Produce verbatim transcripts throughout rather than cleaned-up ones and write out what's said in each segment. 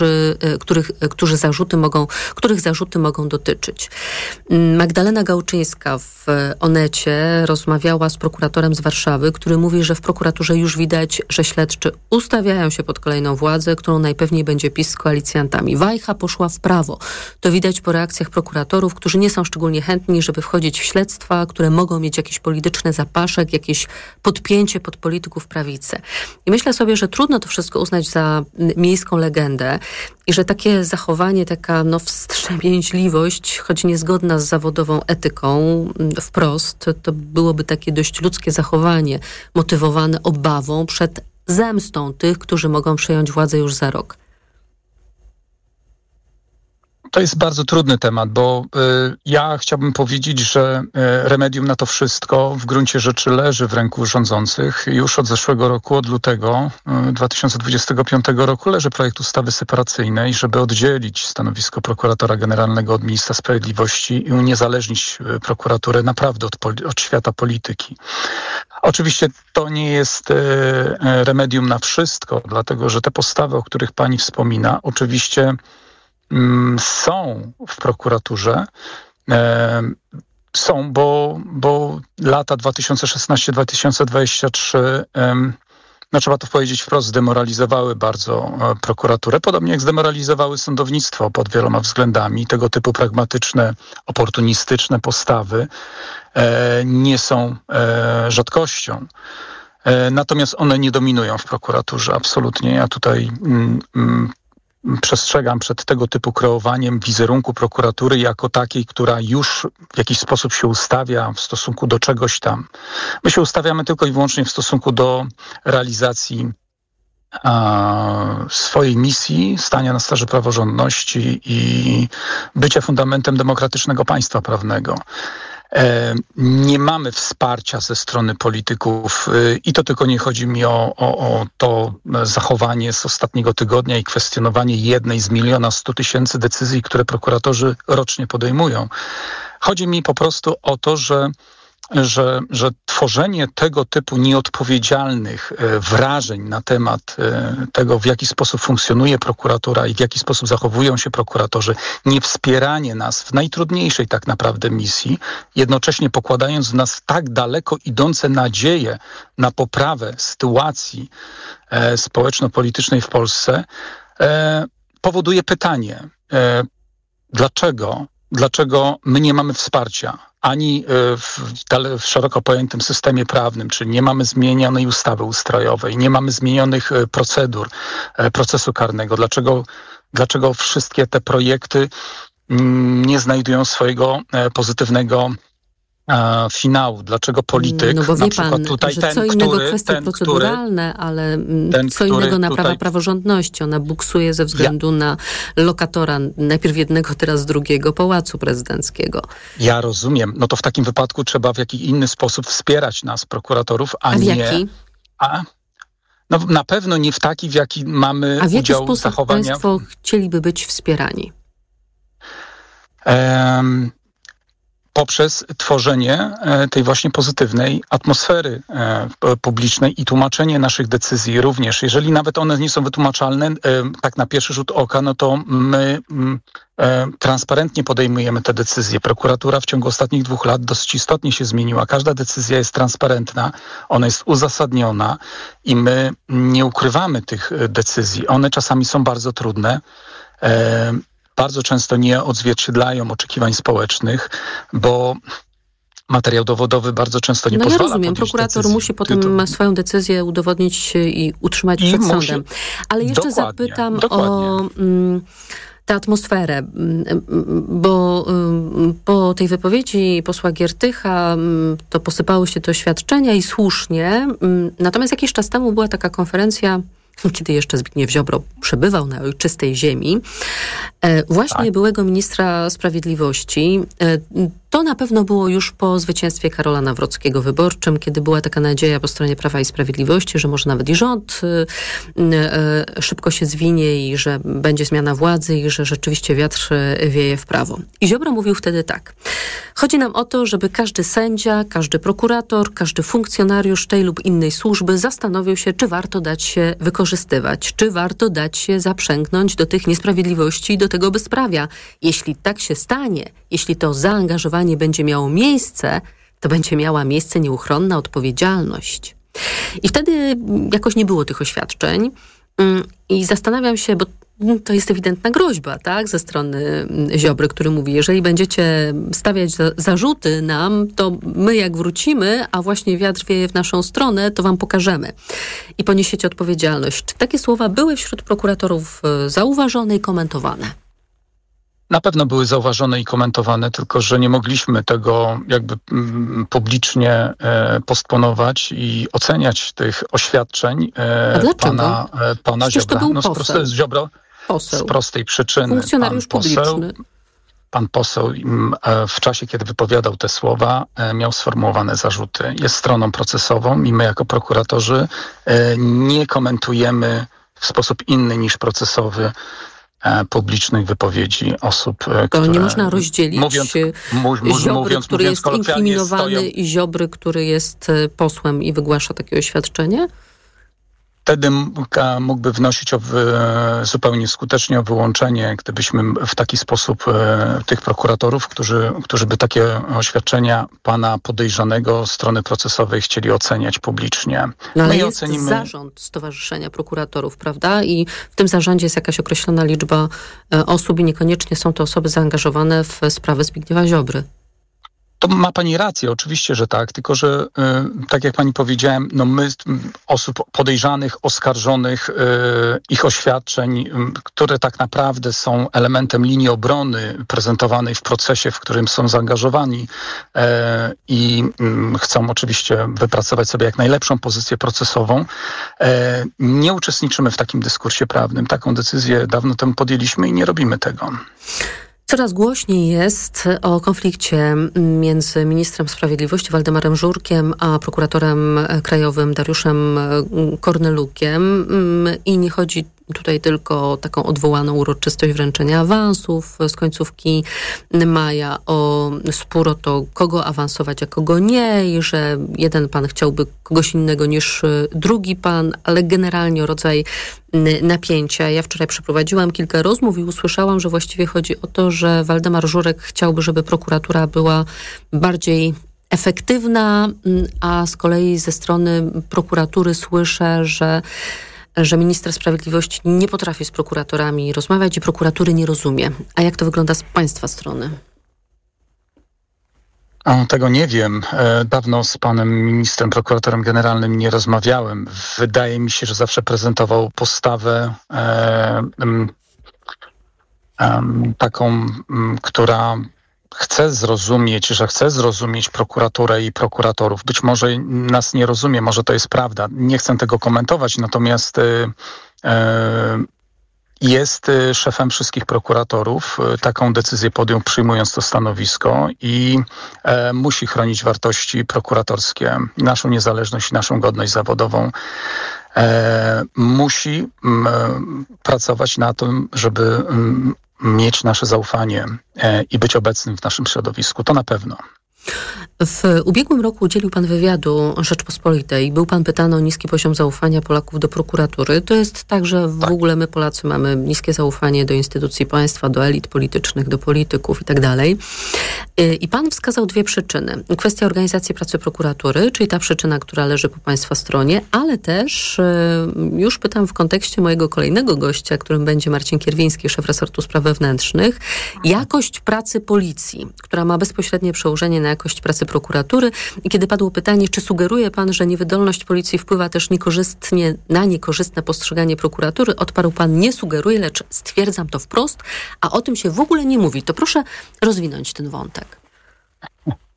Których, którzy zarzuty mogą, których zarzuty mogą dotyczyć. Magdalena Gałczyńska w Onecie rozmawiała z prokuratorem z Warszawy, który mówi, że w prokuraturze już widać, że śledczy ustawiają się pod kolejną władzę, którą najpewniej będzie PiS z koalicjantami. Wajcha poszła w prawo. To widać po reakcjach prokuratorów, którzy nie są szczególnie chętni, żeby wchodzić w śledztwa, które mogą mieć jakiś polityczny zapaszek, jakieś podpięcie pod polityków prawicy. I myślę sobie, że trudno to wszystko uznać za miejską legendę, i że takie zachowanie, taka no, wstrzemięźliwość, choć niezgodna z zawodową etyką wprost, to byłoby takie dość ludzkie zachowanie, motywowane obawą przed zemstą tych, którzy mogą przejąć władzę już za rok. To jest bardzo trudny temat, bo y, ja chciałbym powiedzieć, że y, remedium na to wszystko w gruncie rzeczy leży w ręku rządzących. Już od zeszłego roku, od lutego y, dwa tysiące dwudziestego piątego roku leży projekt ustawy separacyjnej, żeby oddzielić stanowisko prokuratora generalnego od ministra sprawiedliwości i uniezależnić y, prokuraturę naprawdę od, poli- od świata polityki. Oczywiście to nie jest y, remedium na wszystko, dlatego że te postawy, o których pani wspomina, oczywiście są w prokuraturze, e, są, bo, bo lata dwa tysiące szesnasty do dwa tysiące dwudziestego trzeciego, e, no trzeba to powiedzieć wprost, zdemoralizowały bardzo e, prokuraturę, podobnie jak zdemoralizowały sądownictwo pod wieloma względami. Tego typu pragmatyczne, oportunistyczne postawy e, nie są e, rzadkością. E, natomiast one nie dominują w prokuraturze, absolutnie. Ja tutaj mm, mm, przestrzegam przed tego typu kreowaniem wizerunku prokuratury jako takiej, która już w jakiś sposób się ustawia w stosunku do czegoś tam. My się ustawiamy tylko i wyłącznie w stosunku do realizacji a, swojej misji, stania na straży praworządności i bycia fundamentem demokratycznego państwa prawnego. Nie mamy wsparcia ze strony polityków i to tylko nie chodzi mi o, o, o to zachowanie z ostatniego tygodnia i kwestionowanie jednej z miliona stu tysięcy decyzji, które prokuratorzy rocznie podejmują. Chodzi mi po prostu o to, że Że, że tworzenie tego typu nieodpowiedzialnych wrażeń na temat tego, w jaki sposób funkcjonuje prokuratura i w jaki sposób zachowują się prokuratorzy, nie wspieranie nas w najtrudniejszej tak naprawdę misji, jednocześnie pokładając w nas tak daleko idące nadzieje na poprawę sytuacji e, społeczno-politycznej w Polsce, e, powoduje pytanie, e, dlaczego, dlaczego my nie mamy wsparcia ani w, w szeroko pojętym systemie prawnym, czyli nie mamy zmienionej ustawy ustrojowej, nie mamy zmienionych procedur procesu karnego. Dlaczego, dlaczego wszystkie te projekty nie znajdują swojego pozytywnego finału? Dlaczego polityk, no bo wie na przykład pan, tutaj że ten, co innego który, kwestie ten, proceduralne, który, ale ten, co innego naprawa tutaj... praworządności. Ona buksuje ze względu ja. na lokatora, najpierw jednego, teraz drugiego Pałacu Prezydenckiego. Ja rozumiem. No to w takim wypadku trzeba w jakiś inny sposób wspierać nas, prokuratorów, a, a w nie... Jaki? A No na pewno nie w taki, w jaki mamy a w jaki udział sposób zachowania... państwo chcieliby być wspierani? Um, poprzez tworzenie tej właśnie pozytywnej atmosfery publicznej i tłumaczenie naszych decyzji również. Jeżeli nawet one nie są wytłumaczalne, tak na pierwszy rzut oka, no to my transparentnie podejmujemy te decyzje. Prokuratura w ciągu ostatnich dwóch lat dosyć istotnie się zmieniła. Każda decyzja jest transparentna, ona jest uzasadniona i my nie ukrywamy tych decyzji. One czasami są bardzo trudne. Bardzo często nie odzwierciedlają oczekiwań społecznych, bo materiał dowodowy bardzo często nie no pozwala. No ja rozumiem, prokurator decyzji. musi potem to... swoją decyzję udowodnić i utrzymać I przed musi... sądem. Ale jeszcze dokładnie, zapytam dokładnie. o mm, tę atmosferę, bo mm, po tej wypowiedzi posła Giertycha mm, to posypały się te oświadczenia i słusznie. Mm, natomiast jakiś czas temu była taka konferencja, kiedy jeszcze Zbigniew Ziobro przebywał na ojczystej ziemi, właśnie tak. byłego ministra sprawiedliwości. To na pewno było już po zwycięstwie Karola Nawrockiego wyborczym, kiedy była taka nadzieja po stronie Prawa i Sprawiedliwości, że może nawet i rząd y, y, szybko się zwinie i że będzie zmiana władzy i że rzeczywiście wiatr wieje w prawo. I Ziobro mówił wtedy tak. Chodzi nam o to, żeby każdy sędzia, każdy prokurator, każdy funkcjonariusz tej lub innej służby zastanowił się, czy warto dać się wykorzystywać, czy warto dać się zaprzęgnąć do tych niesprawiedliwości i do tego bezprawia. Jeśli tak się stanie, jeśli to zaangażowanie będzie miało miejsce, to będzie miała miejsce nieuchronna odpowiedzialność. I wtedy jakoś nie było tych oświadczeń i zastanawiam się, bo to jest ewidentna groźba, tak, ze strony Ziobry, który mówi, jeżeli będziecie stawiać za, zarzuty nam, to my jak wrócimy, a właśnie wiatr wieje w naszą stronę, to wam pokażemy. I poniesiecie odpowiedzialność. Czy takie słowa były wśród prokuratorów zauważone i komentowane? Na pewno były zauważone i komentowane, tylko że nie mogliśmy tego jakby publicznie e, postponować i oceniać tych oświadczeń e, A dlaczego? pana, e, pana Przecież Ziobra. to był no, z, prostej, z, Ziobro, poseł. z prostej przyczyny. Funkcjonariusz pan poseł, publiczny. Pan poseł e, w czasie, kiedy wypowiadał te słowa, e, miał sformułowane zarzuty. Jest stroną procesową i my jako prokuratorzy e, nie komentujemy w sposób inny niż procesowy publicznych wypowiedzi osób, to które... nie można rozdzielić mówiąc, mu, mu, Ziobry, mówiąc, który mówiąc jest inkryminowany stoją... i Ziobry, który jest posłem i wygłasza takie oświadczenie? Wtedy mógłby wnosić o wy, zupełnie skutecznie o wyłączenie, gdybyśmy w taki sposób e, tych prokuratorów, którzy, którzy by takie oświadczenia pana podejrzanego strony procesowej chcieli oceniać publicznie. No ale My jest ocenimy... zarząd Stowarzyszenia Prokuratorów, prawda? I w tym zarządzie jest jakaś określona liczba e, osób i niekoniecznie są to osoby zaangażowane w sprawy Zbigniewa Ziobry. To ma pani rację, oczywiście, że tak, tylko że y, tak jak pani powiedziałem, no my osób podejrzanych, oskarżonych, y, ich oświadczeń, y, które tak naprawdę są elementem linii obrony prezentowanej w procesie, w którym są zaangażowani y, i y, chcą oczywiście wypracować sobie jak najlepszą pozycję procesową, y, nie uczestniczymy w takim dyskursie prawnym. Taką decyzję dawno temu podjęliśmy i nie robimy tego. Coraz głośniej jest o konflikcie między ministrem sprawiedliwości Waldemarem Żurkiem a prokuratorem krajowym Dariuszem Kornelukiem i nie chodzi tutaj tylko o taką odwołaną uroczystość wręczenia awansów z końcówki maja, o spór o to, kogo awansować, a kogo nie i że jeden pan chciałby kogoś innego niż drugi pan, ale generalnie o rodzaj napięcia. Ja wczoraj przeprowadziłam kilka rozmów i usłyszałam, że właściwie chodzi o to, że Waldemar Żurek chciałby, żeby prokuratura była bardziej efektywna, a z kolei ze strony prokuratury słyszę, że że minister sprawiedliwości nie potrafi z prokuratorami rozmawiać i prokuratury nie rozumie. A jak to wygląda z państwa strony? O, tego nie wiem. Dawno z panem ministrem, prokuratorem generalnym nie rozmawiałem. Wydaje mi się, że zawsze prezentował postawę e, e, taką, m, która chce zrozumieć, że chce zrozumieć prokuraturę i prokuratorów. Być może nas nie rozumie, może to jest prawda. Nie chcę tego komentować, natomiast e, jest szefem wszystkich prokuratorów. Taką decyzję podjął, przyjmując to stanowisko i e, musi chronić wartości prokuratorskie, naszą niezależność i naszą godność zawodową. E, musi m, pracować na tym, żeby m, mieć nasze zaufanie e, i być obecnym w naszym środowisku. To na pewno. W ubiegłym roku udzielił pan wywiadu Rzeczpospolitej. Był pan pytany o niski poziom zaufania Polaków do prokuratury. To jest tak, że w tak. ogóle my Polacy mamy niskie zaufanie do instytucji państwa, do elit politycznych, do polityków i tak dalej. I pan wskazał dwie przyczyny. Kwestia organizacji pracy prokuratury, czyli ta przyczyna, która leży po państwa stronie, ale też już pytam w kontekście mojego kolejnego gościa, którym będzie Marcin Kierwiński, szef resortu spraw wewnętrznych, jakość pracy policji, która ma bezpośrednie przełożenie na jakość pracy prokuratury. I kiedy padło pytanie, czy sugeruje pan, że niewydolność policji wpływa też niekorzystnie na niekorzystne postrzeganie prokuratury, odparł pan, nie sugeruje, lecz stwierdzam to wprost, a o tym się w ogóle nie mówi. To proszę rozwinąć ten wątek.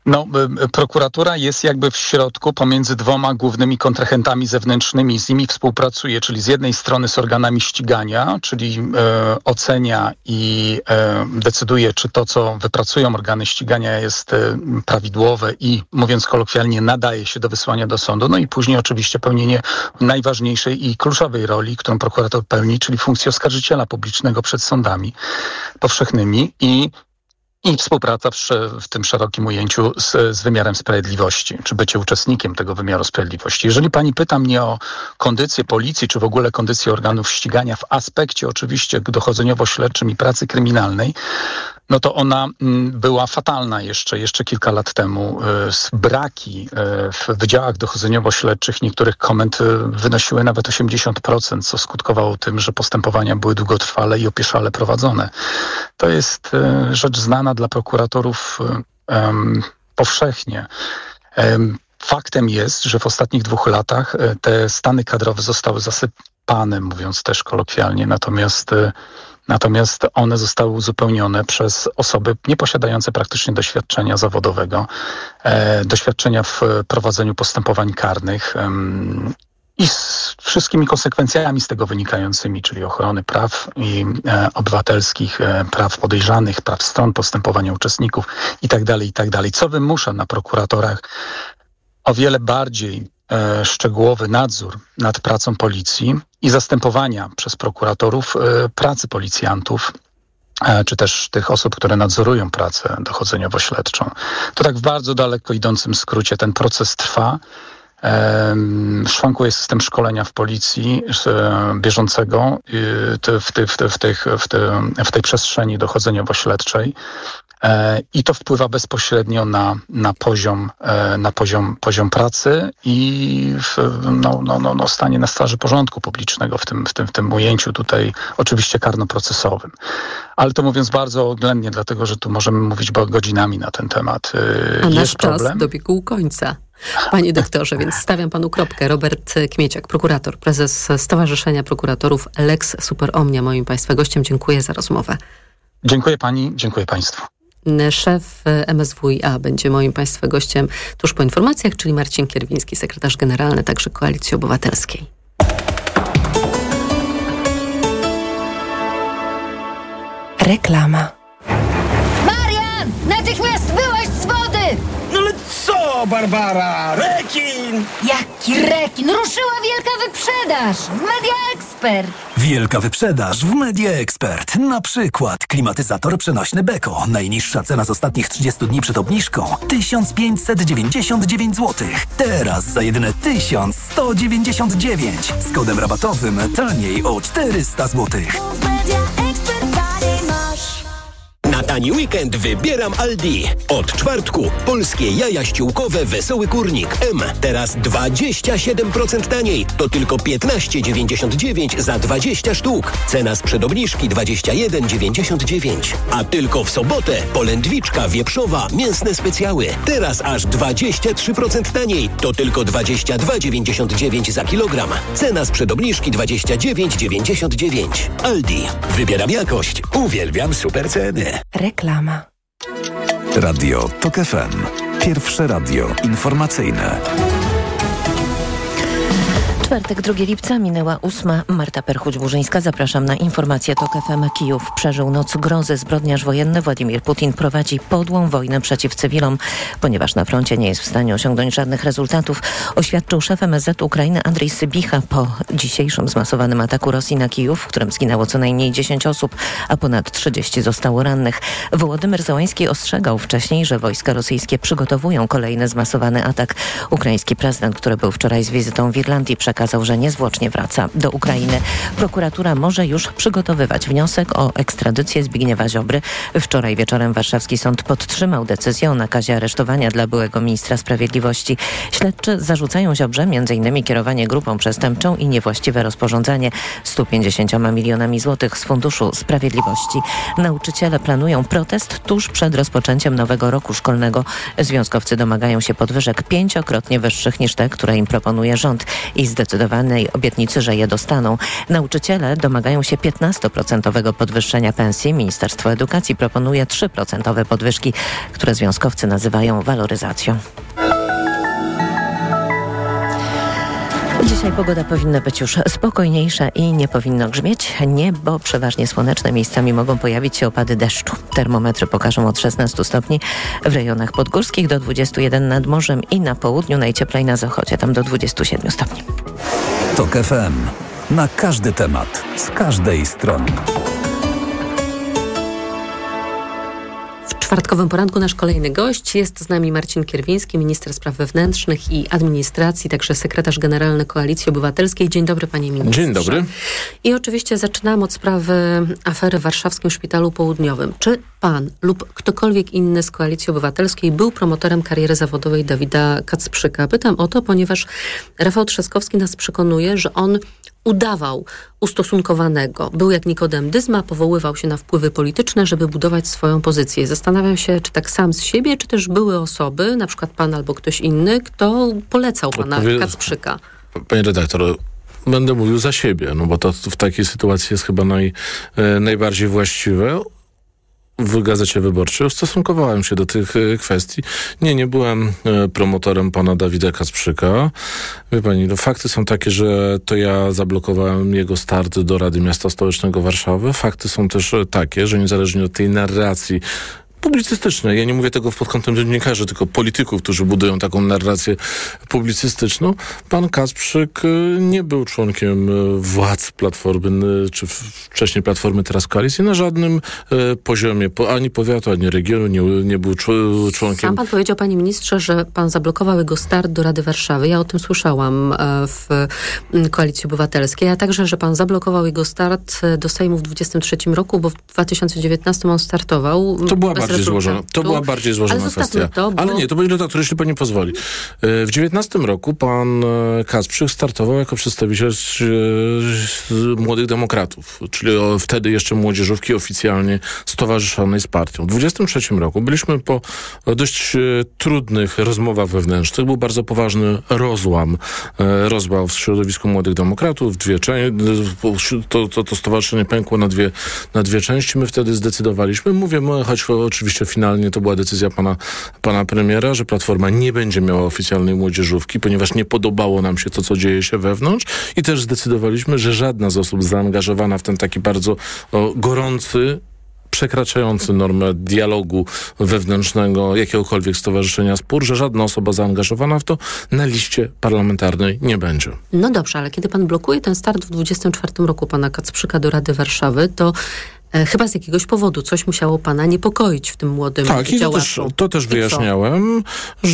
No, prokuratura jest jakby w środku pomiędzy dwoma głównymi kontrahentami zewnętrznymi, z nimi współpracuje, czyli z jednej strony z organami ścigania, czyli e, ocenia i e, decyduje, czy to, co wypracują organy ścigania jest e, prawidłowe i, mówiąc kolokwialnie, nadaje się do wysłania do sądu. No i później oczywiście pełnienie najważniejszej i kluczowej roli, którą prokurator pełni, czyli funkcji oskarżyciela publicznego przed sądami powszechnymi i I współpraca w, w tym szerokim ujęciu z, z wymiarem sprawiedliwości, czy bycie uczestnikiem tego wymiaru sprawiedliwości. Jeżeli pani pyta mnie o kondycję policji, czy w ogóle kondycję organów ścigania w aspekcie oczywiście dochodzeniowo-śledczym i pracy kryminalnej, no to ona była fatalna jeszcze, jeszcze kilka lat temu. Braki w wydziałach dochodzeniowo-śledczych niektórych komend wynosiły nawet osiemdziesiąt procent, co skutkowało tym, że postępowania były długotrwale i opieszale prowadzone. To jest rzecz znana dla prokuratorów um, powszechnie. Um, faktem jest, że w ostatnich dwóch latach te stany kadrowe zostały zasypane, mówiąc też kolokwialnie, natomiast Natomiast one zostały uzupełnione przez osoby nieposiadające praktycznie doświadczenia zawodowego, e, doświadczenia w prowadzeniu postępowań karnych e, i z wszystkimi konsekwencjami z tego wynikającymi, czyli ochrony praw i e, obywatelskich, e, praw podejrzanych, praw stron postępowania, uczestników itd., itd., co wymusza na prokuratorach o wiele bardziej e, szczegółowy nadzór nad pracą policji i zastępowania przez prokuratorów e, pracy policjantów, e, czy też tych osób, które nadzorują pracę dochodzeniowo-śledczą. To tak w bardzo daleko idącym skrócie ten proces trwa. E, szwankuje system szkolenia w policji e, bieżącego e, w, ty, w, ty, w, tych, w, ty, w tej przestrzeni dochodzeniowo-śledczej. I to wpływa bezpośrednio na, na, poziom, na poziom, poziom pracy i w, no, no, no, no stanie na straży porządku publicznego w tym, w, tym, w tym ujęciu tutaj oczywiście karnoprocesowym. Ale to mówiąc bardzo oględnie, dlatego że tu możemy mówić godzinami na ten temat. A Jest nasz problem. czas dobiegł końca. Panie doktorze, więc stawiam panu kropkę. Robert Kmieciak, prokurator, prezes Stowarzyszenia Prokuratorów Lex Super Omnia, moim państwa gościem. Dziękuję za rozmowę. Dziękuję pani, dziękuję państwu. Szef M S W i A będzie moim państwa gościem tuż po informacjach, czyli Marcin Kierwiński, sekretarz generalny także Koalicji Obywatelskiej. Reklama. Marian! Natychmiast byłaś z wody! No ale co, Barbara? Rekin! Jaki rekin? Ruszyła wielka wyprzedaż w Media Expert. Wielka wyprzedaż w Media Expert. Na przykład klimatyzator przenośny Beko. Najniższa cena z ostatnich trzydziestu dni przed obniżką tysiąc pięćset dziewięćdziesiąt dziewięć złotych. Teraz za jedyne tysiąc sto dziewięćdziesiąt dziewięć. Z kodem rabatowym taniej o czterysta złotych. Na tani weekend wybieram Aldi. Od czwartku polskie jaja ściółkowe Wesoły Kurnik M. Teraz dwadzieścia siedem procent taniej. To tylko piętnaście dziewięćdziesiąt dziewięć za dwadzieścia sztuk. Cena sprzed obniżki dwadzieścia jeden dziewięćdziesiąt dziewięć. A tylko w sobotę polędwiczka wieprzowa mięsne specjały. Teraz aż dwadzieścia trzy procent taniej. To tylko dwadzieścia dwa dziewięćdziesiąt dziewięć za kilogram. Cena sprzed obniżki dwadzieścia dziewięć dziewięćdziesiąt dziewięć. Aldi. Wybieram jakość. Uwielbiam super ceny. Reklama. Radio Tok F M. Pierwsze radio informacyjne. Czwartek, drugiego lipca, minęła ósma. Marta Perchuć-Burzyńska. Zapraszam na informacje Tok F M. Kijów przeżył noc grozy. Zbrodniarz wojenny Władimir Putin prowadzi podłą wojnę przeciw cywilom, ponieważ na froncie nie jest w stanie osiągnąć żadnych rezultatów, oświadczył szef M S Z Ukrainy Andrzej Sybicha po dzisiejszym zmasowanym ataku Rosji na Kijów, w którym zginęło co najmniej dziesięć osób, a ponad trzydzieści zostało rannych. Wołodymyr Zełański ostrzegał wcześniej, że wojska rosyjskie przygotowują kolejny zmasowany atak. Ukraiński prezydent, który był wczoraj z wizytą w Irlandii, przekazał, że niezwłocznie wraca do Ukrainy. Prokuratura może już przygotowywać wniosek o ekstradycję Zbigniewa Ziobry. Wczoraj wieczorem warszawski sąd podtrzymał decyzję o nakazie aresztowania dla byłego ministra sprawiedliwości. Śledczy zarzucają Ziobrze między innymi kierowanie grupą przestępczą i niewłaściwe rozporządzanie stu pięćdziesięcioma milionami złotych z Funduszu Sprawiedliwości. Nauczyciele planują protest tuż przed rozpoczęciem nowego roku szkolnego. Związkowcy domagają się podwyżek pięciokrotnie wyższych niż te, które im proponuje rząd i zdecydowanie zdecydowanej obietnicy, że je dostaną. Nauczyciele domagają się piętnaście procent podwyższenia pensji. Ministerstwo Edukacji proponuje trzy procent podwyżki, które związkowcy nazywają waloryzacją. Dzisiaj pogoda powinna być już spokojniejsza i nie powinno grzmieć. Niebo przeważnie słoneczne, miejscami mogą pojawić się opady deszczu. Termometry pokażą od szesnastu stopni w rejonach podgórskich do dwudziestu jeden nad morzem i na południu, najcieplej na zachodzie, tam do dwudziestu siedmiu stopni. TOK F M. Na każdy temat, z każdej strony. W czwartkowym poranku nasz kolejny gość. Jest z nami Marcin Kierwiński, minister spraw wewnętrznych i administracji, także sekretarz generalny Koalicji Obywatelskiej. Dzień dobry, panie ministrze. Dzień dobry. I oczywiście zaczynamy od sprawy afery w Warszawskim Szpitalu Południowym. Czy pan lub ktokolwiek inny z Koalicji Obywatelskiej był promotorem kariery zawodowej Dawida Kacprzyka? Pytam o to, ponieważ Rafał Trzaskowski nas przekonuje, że on udawał ustosunkowanego. Był jak Nikodem Dyzma, powoływał się na wpływy polityczne, żeby budować swoją pozycję. Zastanawiam się, czy tak sam z siebie, czy też były osoby, na przykład pan albo ktoś inny, kto polecał pana Odpowie... Kacprzyka. Panie redaktor, będę mówił za siebie, no bo to w takiej sytuacji jest chyba naj, e, najbardziej właściwe. W Gazecie Wyborczej ustosunkowałem się do tych e, kwestii. Nie, nie byłem e, promotorem pana Dawida Kacprzyka. Wie pani, no fakty są takie, że to ja zablokowałem jego start do Rady Miasta Stołecznego Warszawy. Fakty są też e, takie, że niezależnie od tej narracji publicystycznej, ja nie mówię tego pod kątem dziennikarzy, tylko polityków, którzy budują taką narrację publicystyczną. Pan Kacprzyk nie był członkiem władz Platformy, czy wcześniej Platformy, teraz Koalicji, na żadnym e, poziomie, po, ani powiatu, ani regionu nie, nie był członkiem. Sam pan powiedział, panie ministrze, że pan zablokował jego start do Rady Warszawy. Ja o tym słyszałam e, w Koalicji Obywatelskiej, a także, że pan zablokował jego start do Sejmu w dwudziestym trzecim roku, bo w dwa tysiące dziewiętnastym on startował. To była bardziej złożona. To była bardziej złożona kwestia. To, bo... Ale nie, to będzie redaktor, jeśli pani pozwoli. W dziewiętnastym roku pan Kacprzyk startował jako przedstawiciel Młodych Demokratów, czyli wtedy jeszcze młodzieżówki oficjalnie stowarzyszonej z partią. W dwudziestym trzecim roku byliśmy po dość trudnych rozmowach wewnętrznych. Był bardzo poważny rozłam, rozłam w środowisku Młodych Demokratów. Dwie części, to, to, to stowarzyszenie pękło na dwie, na dwie części. My wtedy zdecydowaliśmy, mówię, choć oczywiście finalnie to była decyzja pana, pana premiera, że Platforma nie będzie miała oficjalnej młodzieżówki, ponieważ nie podobało nam się to, co dzieje się wewnątrz, i też zdecydowaliśmy, że żadna z osób zaangażowana w ten taki bardzo o, gorący, przekraczający normę dialogu wewnętrznego jakiegokolwiek stowarzyszenia spór, że żadna osoba zaangażowana w to na liście parlamentarnej nie będzie. No dobrze, ale kiedy pan blokuje ten start w dwudziestym czwartym roku pana Kacprzyka do Rady Warszawy, to e, chyba z jakiegoś powodu coś musiało pana niepokoić w tym młodym tak, działaczu. Tak, i to też, to też wyjaśniałem,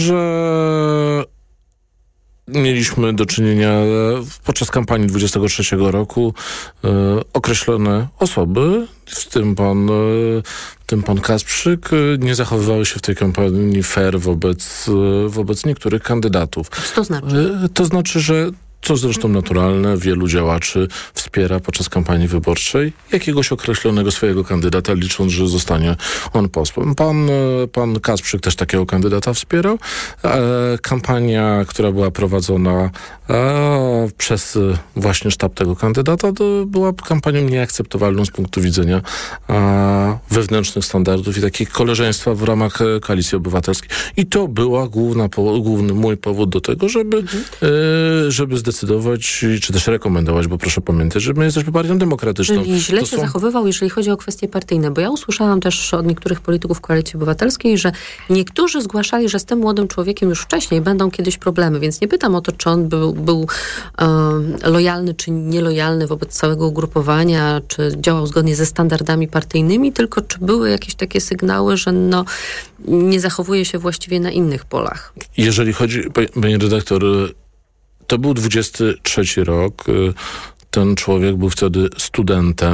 że mieliśmy do czynienia podczas kampanii dwudziestego trzeciego roku e, określone osoby, w tym pan, e, w tym pan Kacprzyk, e, nie zachowywały się w tej kampanii fair wobec, e, wobec niektórych kandydatów. Co to znaczy? E, to znaczy, że co zresztą naturalne, wielu działaczy wspiera podczas kampanii wyborczej jakiegoś określonego swojego kandydata, licząc, że zostanie on posłem. Pan, pan Kacprzyk też takiego kandydata wspierał. E, kampania, która była prowadzona e, przez właśnie sztab tego kandydata, to była kampanią nieakceptowalną z punktu widzenia e, wewnętrznych standardów i takiego koleżeństwa w ramach Koalicji Obywatelskiej. I to była główna, po, główny mój powód do tego, żeby, mhm. e, żeby zdecydować, czy też rekomendować, bo proszę pamiętać, że my jesteśmy partią demokratyczną. Czyli źle to się są... zachowywał, jeżeli chodzi o kwestie partyjne, bo ja usłyszałam też od niektórych polityków Koalicji Obywatelskiej, że niektórzy zgłaszali, że z tym młodym człowiekiem już wcześniej będą kiedyś problemy, więc nie pytam o to, czy on był, był e, lojalny, czy nielojalny wobec całego ugrupowania, czy działał zgodnie ze standardami partyjnymi, tylko czy były jakieś takie sygnały, że no, nie zachowuje się właściwie na innych polach. Jeżeli chodzi, panie redaktor, to był dwudziesty trzeci rok. Ten człowiek był wtedy studentem.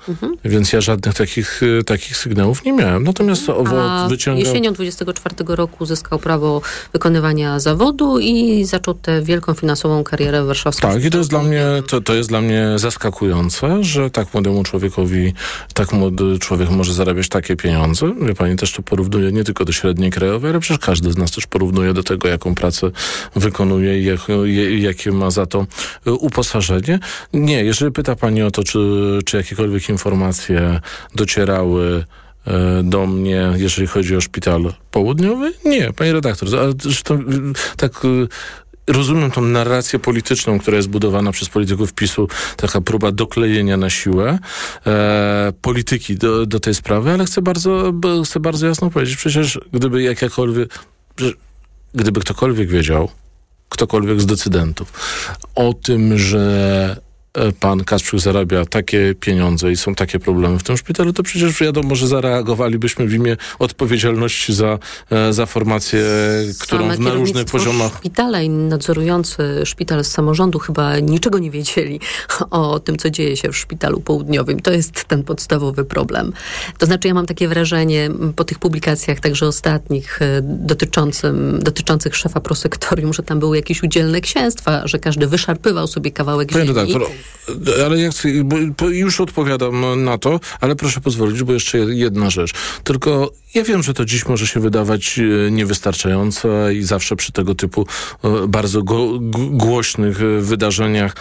Mhm. Więc ja żadnych takich, takich sygnałów nie miałem. Natomiast A wyciągał... jesienią dwudziestego czwartego roku uzyskał prawo wykonywania zawodu i zaczął tę wielką finansową karierę warszawską. Tak, i to jest dla mnie, to, to jest dla mnie zaskakujące, że tak młodemu człowiekowi, tak młody człowiek może zarabiać takie pieniądze. Wie pani, też to porównuje nie tylko do średniej krajowej, ale przecież każdy z nas też porównuje do tego, jaką pracę wykonuje i jak, jakie ma za to uposażenie. Nie, jeżeli pyta pani o to, czy, czy jakiekolwiek informacje docierały do mnie, jeżeli chodzi o szpital południowy? Nie, pani redaktor. Ale zresztą tak rozumiem tą narrację polityczną, która jest budowana przez polityków PiSu, taka próba doklejenia na siłę e, polityki do, do tej sprawy, ale chcę bardzo, chcę bardzo jasno powiedzieć, przecież gdyby jakakolwiek, gdyby ktokolwiek wiedział, ktokolwiek z decydentów o tym, że pan Kasprzyk zarabia takie pieniądze i są takie problemy w tym szpitalu, to przecież wiadomo, że zareagowalibyśmy w imię odpowiedzialności za, za formację, którą Same na różnych poziomach... Szpitala i nadzorujący szpital z samorządu chyba niczego nie wiedzieli o tym, co dzieje się w szpitalu południowym. To jest ten podstawowy problem. To znaczy, ja mam takie wrażenie po tych publikacjach, także ostatnich, dotyczącym, dotyczących szefa prosektorium, że tam były jakieś udzielne księstwa, że każdy wyszarpywał sobie kawałek ziemi. Ale ja chcę, bo już odpowiadam na to, ale proszę pozwolić, bo jeszcze jedna rzecz. Tylko ja wiem, że to dziś może się wydawać niewystarczające i zawsze przy tego typu bardzo go, głośnych wydarzeniach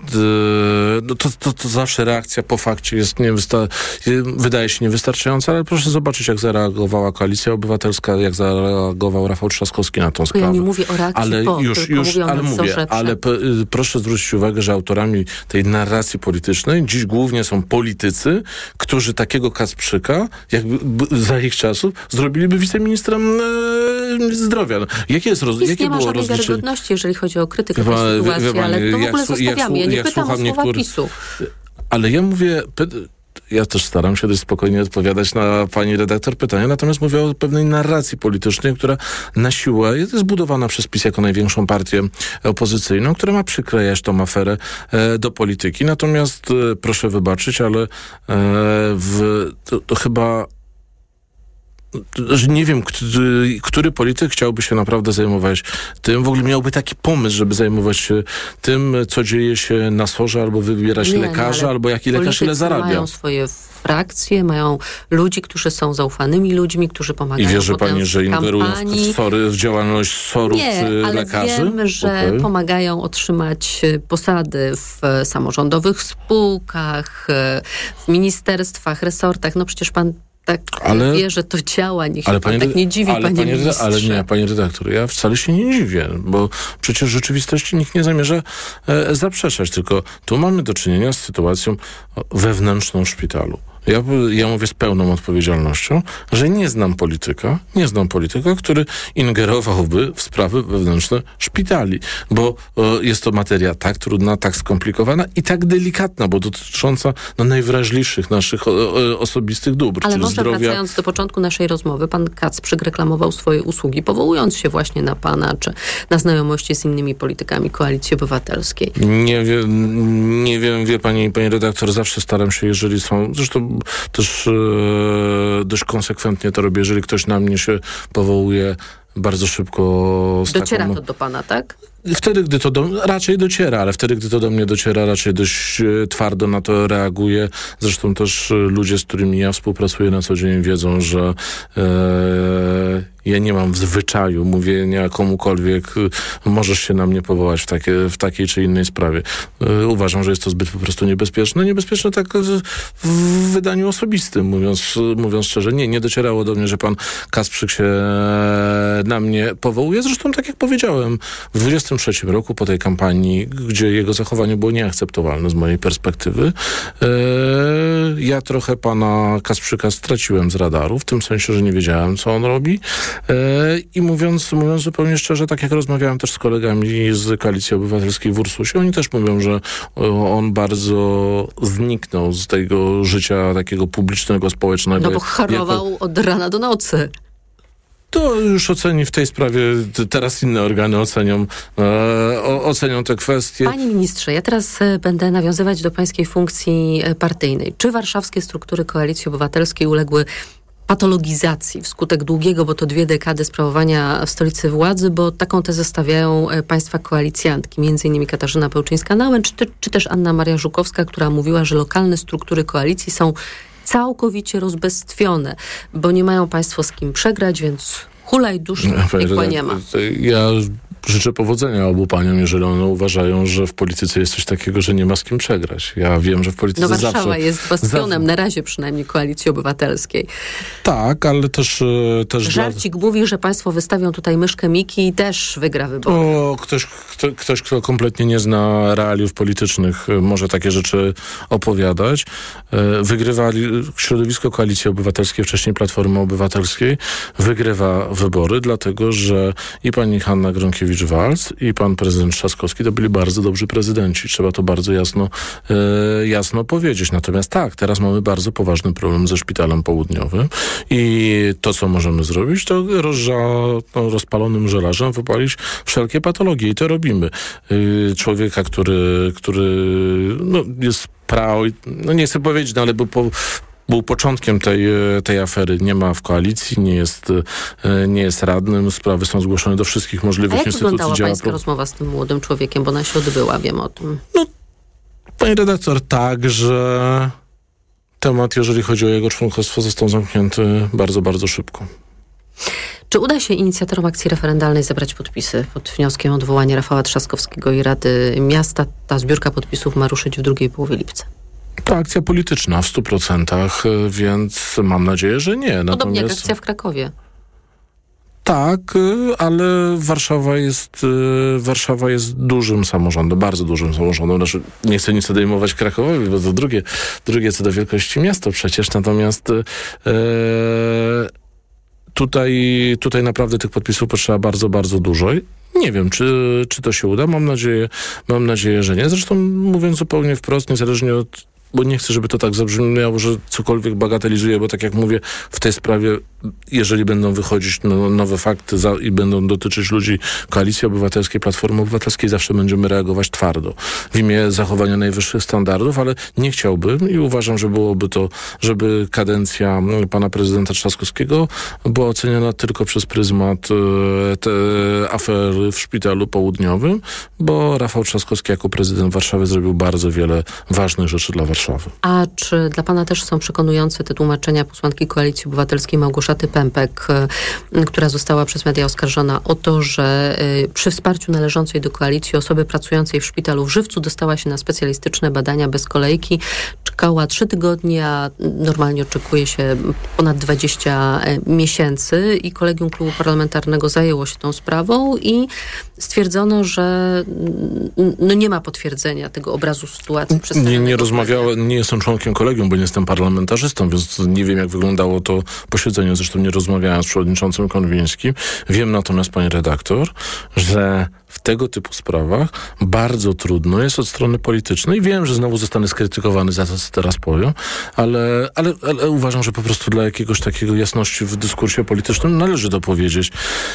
no to, to, to zawsze reakcja po fakcie jest niewysta- wydaje się niewystarczająca, ale proszę zobaczyć, jak zareagowała Koalicja Obywatelska, jak zareagował Rafał Trzaskowski na tą sprawę. Ja nie mówię o reakcji ale po, już, tylko już, mówię o ale mówię, ale p- proszę zwrócić uwagę, że autorami tej narracji politycznej dziś głównie są politycy, którzy takiego Kasprzyka, jakby za ich czasów, zrobiliby wiceministrem e, zdrowia. Jakie jest roz- jakie nie ma było żadnej rozliczenie? wiarygodności, jeżeli chodzi o krytykę tej sytuacji, pani, ale to w ogóle zostawiamy. Ja nie jak pytam o słowa niektórych, PiSu. Ale ja mówię... Py- Ja też staram się dość spokojnie odpowiadać na pani redaktor pytania, natomiast mówię o pewnej narracji politycznej, która na siłę jest zbudowana przez PiS jako największą partię opozycyjną, która ma przyklejać tą aferę e, do polityki. Natomiast e, proszę wybaczyć, ale e, w, to, to chyba że nie wiem, który, który polityk chciałby się naprawdę zajmować tym, w ogóle miałby taki pomysł, żeby zajmować się tym, co dzieje się na sorze, albo wybierać nie, lekarza, albo jaki lekarz ile zarabia. Mają swoje frakcje, mają ludzi, którzy są zaufanymi ludźmi, którzy pomagają. I wierzy pani, że ingerują w, sory, w działalność sorów nie, ale lekarzy? Wiem, że okay. pomagają otrzymać posady w samorządowych spółkach, w ministerstwach, resortach. No przecież pan tak ale, wie, że to działa, niech się pan tak nie dziwi, ale panie pani, ministrze. Ale nie, panie redaktor, ja wcale się nie dziwię, bo przecież w rzeczywistości nikt nie zamierza e, zaprzeczać, tylko tu mamy do czynienia z sytuacją wewnętrzną w szpitalu. Ja, ja mówię z pełną odpowiedzialnością, że nie znam polityka, nie znam polityka, który ingerowałby w sprawy wewnętrzne szpitali, bo e, jest to materia tak trudna, tak skomplikowana i tak delikatna, bo dotycząca no, najwrażliwszych naszych o, o, osobistych dóbr, ale czyli może zdrowia. Wracając do początku naszej rozmowy, pan Kacprzyk reklamował swoje usługi, powołując się właśnie na pana, czy na znajomości z innymi politykami Koalicji Obywatelskiej. Nie wiem, nie wiem, wie pani, pani redaktor, zawsze staram się, jeżeli są, zresztą też e, dość konsekwentnie to robię, jeżeli ktoś na mnie się powołuje, bardzo szybko... Z Dociera taką, to do pana, tak? Wtedy, gdy to do, raczej dociera, ale wtedy, gdy to do mnie dociera, raczej dość e, twardo na to reaguję. Zresztą też e, ludzie, z którymi ja współpracuję na co dzień, wiedzą, że e, ja nie mam w zwyczaju mówienia komukolwiek, e, możesz się na mnie powołać w, takie, w takiej czy innej sprawie. E, uważam, że jest to zbyt po prostu niebezpieczne. Niebezpieczne tak w, w wydaniu osobistym, mówiąc, mówiąc szczerze. Nie, nie docierało do mnie, że pan Kasprzyk się na mnie powołuje. Zresztą, tak jak powiedziałem, w dwudziestym trzecim roku po tej kampanii, gdzie jego zachowanie było nieakceptowalne z mojej perspektywy, e, ja trochę pana Kasprzyka straciłem z radaru, w tym sensie, że nie wiedziałem, co on robi. E, I mówiąc, mówiąc zupełnie szczerze, tak jak rozmawiałem też z kolegami z Koalicji Obywatelskiej w Ursusie, oni też mówią, że on bardzo zniknął z tego życia takiego publicznego, społecznego. No bo chorował jako... od rana do nocy. To już oceni w tej sprawie, teraz inne organy ocenią, e, ocenią te kwestie. Panie ministrze, ja teraz będę nawiązywać do pańskiej funkcji partyjnej. Czy warszawskie struktury Koalicji Obywatelskiej uległy patologizacji wskutek długiego, bo to dwie dekady sprawowania w stolicy władzy, bo taką tezę stawiają państwa koalicjantki, między innymi Katarzyna Pełczyńska-Nałęcz, czy, czy też Anna Maria Żukowska, która mówiła, że lokalne struktury koalicji są całkowicie rozbestwione, bo nie mają państwo z kim przegrać, więc hulaj dusz, piekła nie ma. Ja życzę powodzenia obu paniom, jeżeli one uważają, że w polityce jest coś takiego, że nie ma z kim przegrać. Ja wiem, że w polityce zawsze... No Warszawa zawsze, jest bastionem, zawsze. Na razie przynajmniej Koalicji Obywatelskiej. Tak, ale też... też Żarcik dla... mówi, że państwo wystawią tutaj myszkę Miki i też wygra wybory. O, ktoś, kto, ktoś, kto kompletnie nie zna realiów politycznych, może takie rzeczy opowiadać. Wygrywa środowisko Koalicji Obywatelskiej, wcześniej Platformy Obywatelskiej, wygrywa wybory, dlatego, że i pani Hanna Gronkiewicz-Waltz i pan prezydent Trzaskowski to byli bardzo dobrzy prezydenci. Trzeba to bardzo jasno, e, jasno powiedzieć. Natomiast tak, teraz mamy bardzo poważny problem ze Szpitalem Południowym i to, co możemy zrobić, to rozża, no, rozpalonym żelarzem wypalić wszelkie patologie i to robimy. E, człowieka, który, który no, jest prał, no nie chcę powiedzieć, no, ale był po Był początkiem tej, tej afery. Nie ma w koalicji, nie jest, nie jest radnym. Sprawy są zgłoszone do wszystkich możliwych A jak instytucji. wyglądała działa pańska pro... rozmowa z tym młodym człowiekiem, bo ona się odbyła, wiem o tym. No, panie redaktor, tak, że temat, jeżeli chodzi o jego członkostwo, został zamknięty bardzo, bardzo szybko. Czy uda się inicjatorom akcji referendalnej zebrać podpisy pod wnioskiem o odwołanie Rafała Trzaskowskiego i Rady Miasta? Ta zbiórka podpisów ma ruszyć w drugiej połowie lipca. To akcja polityczna w stu procentach, więc mam nadzieję, że nie. Podobnie Natomiast... jak akcja w Krakowie. Tak, ale Warszawa jest, Warszawa jest dużym samorządem, bardzo dużym samorządem. Znaczy, nie chcę nic odejmować Krakowowi, bo to drugie, drugie co do wielkości miasto przecież. Natomiast e, tutaj, tutaj naprawdę tych podpisów potrzeba bardzo, bardzo dużo. Nie wiem, czy, czy to się uda. Mam nadzieję, mam nadzieję, że nie. Zresztą mówiąc zupełnie wprost, niezależnie od... bo nie chcę, żeby to tak zabrzmiało, że cokolwiek bagatelizuję, bo tak jak mówię, w tej sprawie, jeżeli będą wychodzić no, nowe fakty za, i będą dotyczyć ludzi Koalicji Obywatelskiej, Platformy Obywatelskiej, zawsze będziemy reagować twardo w imię zachowania najwyższych standardów, ale nie chciałbym i uważam, że byłoby to, żeby kadencja no, pana prezydenta Trzaskowskiego była oceniana tylko przez pryzmat e, te afery w Szpitalu Południowym, bo Rafał Trzaskowski jako prezydent Warszawy zrobił bardzo wiele ważnych rzeczy dla Warszawy. A czy dla pana też są przekonujące te tłumaczenia posłanki Koalicji Obywatelskiej Małgorzaty Pępek, która została przez media oskarżona o to, że przy wsparciu należącej do koalicji osoby pracującej w szpitalu w Żywcu dostała się na specjalistyczne badania bez kolejki, czekała trzy tygodnie, a normalnie oczekuje się ponad dwadzieścia miesięcy i kolegium klubu parlamentarnego zajęło się tą sprawą i stwierdzono, że no nie ma potwierdzenia tego obrazu sytuacji. Nie, nie rozmawiałem, nie jestem członkiem kolegium, bo nie jestem parlamentarzystą, więc nie wiem, jak wyglądało to posiedzenie. Zresztą nie rozmawiałem z przewodniczącym Konwińskim. Wiem natomiast, pani redaktor, że w tego typu sprawach bardzo trudno jest od strony politycznej. Wiem, że znowu zostanę skrytykowany za to, co teraz powiem, ale, ale, ale uważam, że po prostu dla jakiegoś takiego jasności w dyskursie politycznym należy to powiedzieć.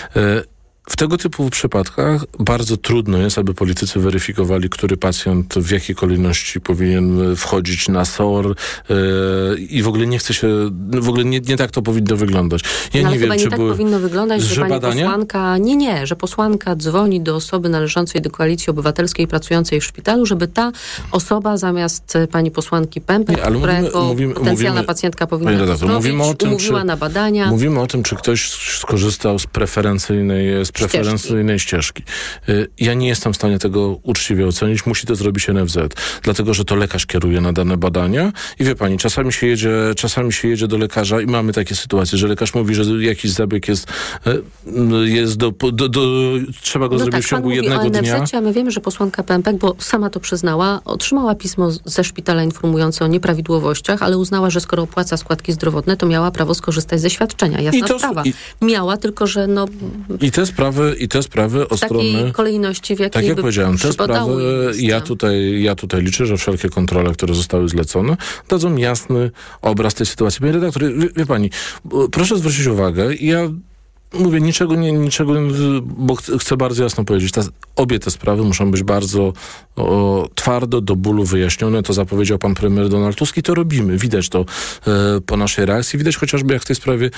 W tego typu przypadkach bardzo trudno jest, aby politycy weryfikowali, który pacjent w jakiej kolejności powinien wchodzić na S O R yy, i w ogóle nie chce się, w ogóle nie, nie tak to powinno wyglądać. Ja no, nie ale wiem, chyba nie czy tak były, powinno wyglądać, że, że pani badania? posłanka, nie, nie, że posłanka dzwoni do osoby należącej do Koalicji Obywatelskiej pracującej w szpitalu, żeby ta osoba zamiast pani posłanki Pępek, nie, która mówimy, jako mówimy, potencjalna mówimy, pacjentka powinna redaktor, mówimy o tym, umówiła czy, na badania. Mówimy o tym, czy ktoś skorzystał z preferencyjnej, z preferencyjnej ścieżki. Ja nie jestem w stanie tego uczciwie ocenić. Musi to zrobić N F Z, dlatego, że to lekarz kieruje na dane badania i wie pani, czasami się jedzie, czasami się jedzie do lekarza i mamy takie sytuacje, że lekarz mówi, że jakiś zabieg jest, jest do, do, do trzeba go no zrobić tak, w ciągu jednego o N F Z-cie, dnia. a my wiemy, że posłanka Pępek, bo sama to przyznała, otrzymała pismo ze szpitala informujące o nieprawidłowościach, ale uznała, że skoro opłaca składki zdrowotne, to miała prawo skorzystać ze świadczenia. Jasna to, sprawa. I, miała, tylko że no... I te sprawy, i te sprawy od w takiej strony, kolejności, w jakiej tak jak powiedziałem, te sprawy, ja tutaj, ja tutaj liczę, że wszelkie kontrole, które zostały zlecone, dadzą jasny obraz tej sytuacji. Panie redaktor, wie, wie pani, proszę zwrócić uwagę, ja mówię, niczego, nie, niczego, bo chcę bardzo jasno powiedzieć, ta, obie te sprawy muszą być bardzo o, twardo, do bólu wyjaśnione. To zapowiedział pan premier Donald Tusk i to robimy. Widać to e, po naszej reakcji. Widać chociażby, jak w tej sprawie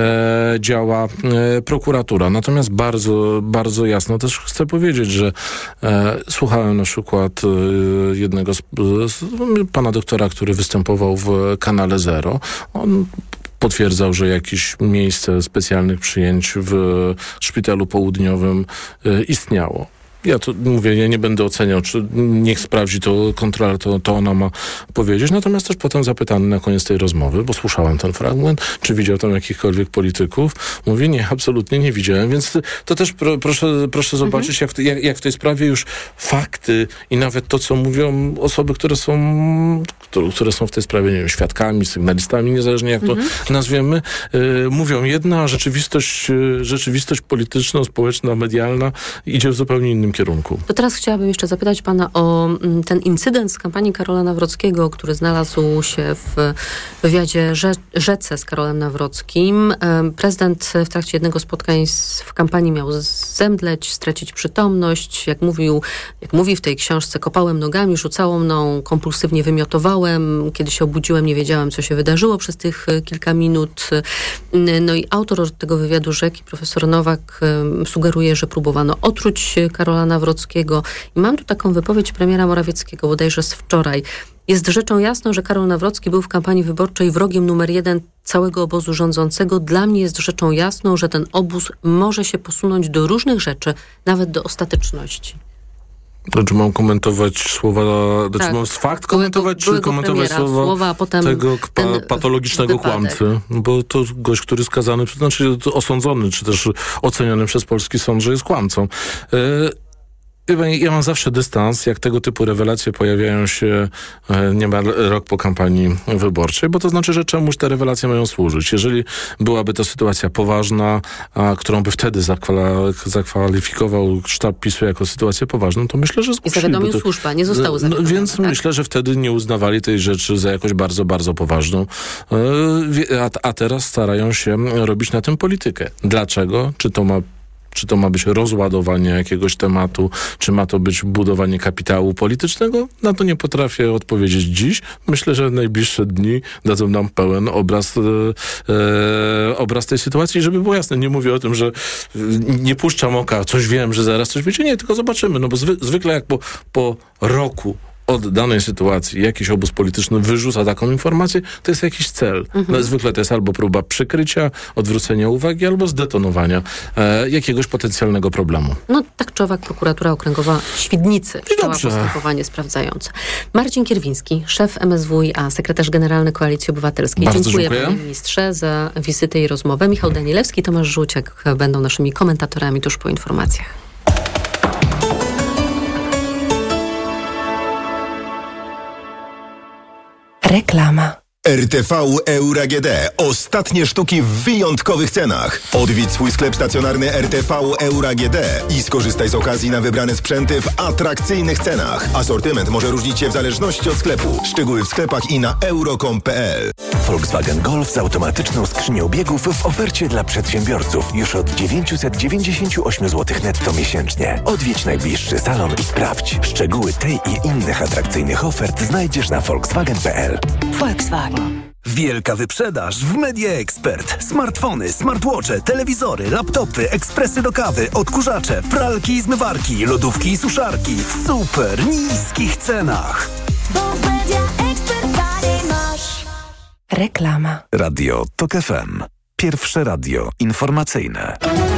e, działa e, prokuratura. Natomiast bardzo, bardzo jasno też chcę powiedzieć, że e, słuchałem na przykład e, jednego z, z pana doktora, który występował w kanale Zero. On potwierdzał, że jakieś miejsce specjalnych przyjęć w szpitalu południowym y, istniało. Ja to mówię, ja nie będę oceniał, czy niech sprawdzi to kontrola, to, to ona ma powiedzieć. Natomiast też potem zapytany na koniec tej rozmowy, bo słyszałem ten fragment, czy widział tam jakichkolwiek polityków. Mówi, nie, absolutnie nie widziałem. Więc to też pro, proszę, proszę zobaczyć, mhm. jak, w, jak, jak w tej sprawie już fakty i nawet to, co mówią osoby, które są, które, które są w tej sprawie, nie wiem, świadkami, sygnalistami, niezależnie jak mhm. to nazwiemy, y, mówią jedno, a rzeczywistość, y, rzeczywistość polityczna, społeczna, medialna idzie w zupełnie innym kierunku. To teraz chciałabym jeszcze zapytać pana o ten incydent z kampanii Karola Nawrockiego, który znalazł się w wywiadzie Rze- Rzece z Karolem Nawrockim. Prezydent w trakcie jednego z spotkań w kampanii miał zemdleć, stracić przytomność. Jak mówił, jak mówi w tej książce, kopałem nogami, rzucało mną, kompulsywnie wymiotowałem. Kiedy się obudziłem, nie wiedziałem, co się wydarzyło przez tych kilka minut. No i autor tego wywiadu Rzeki, profesor Nowak, sugeruje, że próbowano otruć Karola Nawrockiego. I mam tu taką wypowiedź premiera Morawieckiego, bodajże z wczoraj. Jest rzeczą jasną, że Karol Nawrocki był w kampanii wyborczej wrogiem numer jeden całego obozu rządzącego. Dla mnie jest rzeczą jasną, że ten obóz może się posunąć do różnych rzeczy, nawet do ostateczności. To czy mam komentować słowa, tak. czy mam fakt komentować, byłego, czy komentować słowa, słowa a potem tego pa, patologicznego wypadek. Kłamcy? Bo to gość, który skazany, to znaczy osądzony, czy też oceniony przez polski sąd, że jest kłamcą. Yy, Ja mam zawsze dystans, jak tego typu rewelacje pojawiają się niemal rok po kampanii wyborczej, bo to znaczy, że czemuś te rewelacje mają służyć. Jeżeli byłaby to sytuacja poważna, a, którą by wtedy zakwala- zakwalifikował sztab PiSu jako sytuację poważną, to myślę, że zgłosiliby. I zawiadomił służba, nie zostało zawiadomione. No, więc tak? myślę, że wtedy nie uznawali tej rzeczy za jakoś bardzo, bardzo poważną. A, a teraz starają się robić na tym politykę. Dlaczego? Czy to ma Czy to ma być rozładowanie jakiegoś tematu, czy ma to być budowanie kapitału politycznego? Na to nie potrafię odpowiedzieć dziś. Myślę, że najbliższe dni dadzą nam pełen obraz, e, e, obraz tej sytuacji. Żeby było jasne, nie mówię o tym, że nie puszczam oka, coś wiem, że zaraz coś będzie. Nie, tylko zobaczymy. No bo zwy, zwykle jak po, po roku od danej sytuacji jakiś obóz polityczny wyrzuca taką informację, to jest jakiś cel. Mhm. No, zwykle to jest albo próba przykrycia, odwrócenia uwagi, albo zdetonowania e, jakiegoś potencjalnego problemu. No tak czy owak prokuratura okręgowa w Świdnicy wszczęła postępowanie sprawdzające. Marcin Kierwiński, szef M S W i A, sekretarz generalny Koalicji Obywatelskiej. Bardzo dziękuję, dziękuję panie ministrze za wizytę i rozmowę. Michał Danielewski, Tomasz Żółciak będą naszymi komentatorami tuż po informacjach. Reklama. R T V Euro A G D. Ostatnie sztuki w wyjątkowych cenach. Odwiedź swój sklep stacjonarny R T V Euro A G D i skorzystaj z okazji na wybrane sprzęty w atrakcyjnych cenach. Asortyment może różnić się w zależności od sklepu. Szczegóły w sklepach i na euro kropka com kropka p l. Volkswagen Golf z automatyczną skrzynią biegów w ofercie dla przedsiębiorców już od dziewięćset dziewięćdziesiąt osiem złotych netto miesięcznie. Odwiedź najbliższy salon i sprawdź. Szczegóły tej i innych atrakcyjnych ofert znajdziesz na volkswagen kropka p l. Volkswagen. Wielka wyprzedaż w Media Expert. Smartfony, smartwatche, telewizory, laptopy, ekspresy do kawy, odkurzacze, pralki i zmywarki, lodówki i suszarki w super niskich cenach. Bo w Media Expert taniej masz. Reklama. Radio Tok F M. Pierwsze radio informacyjne.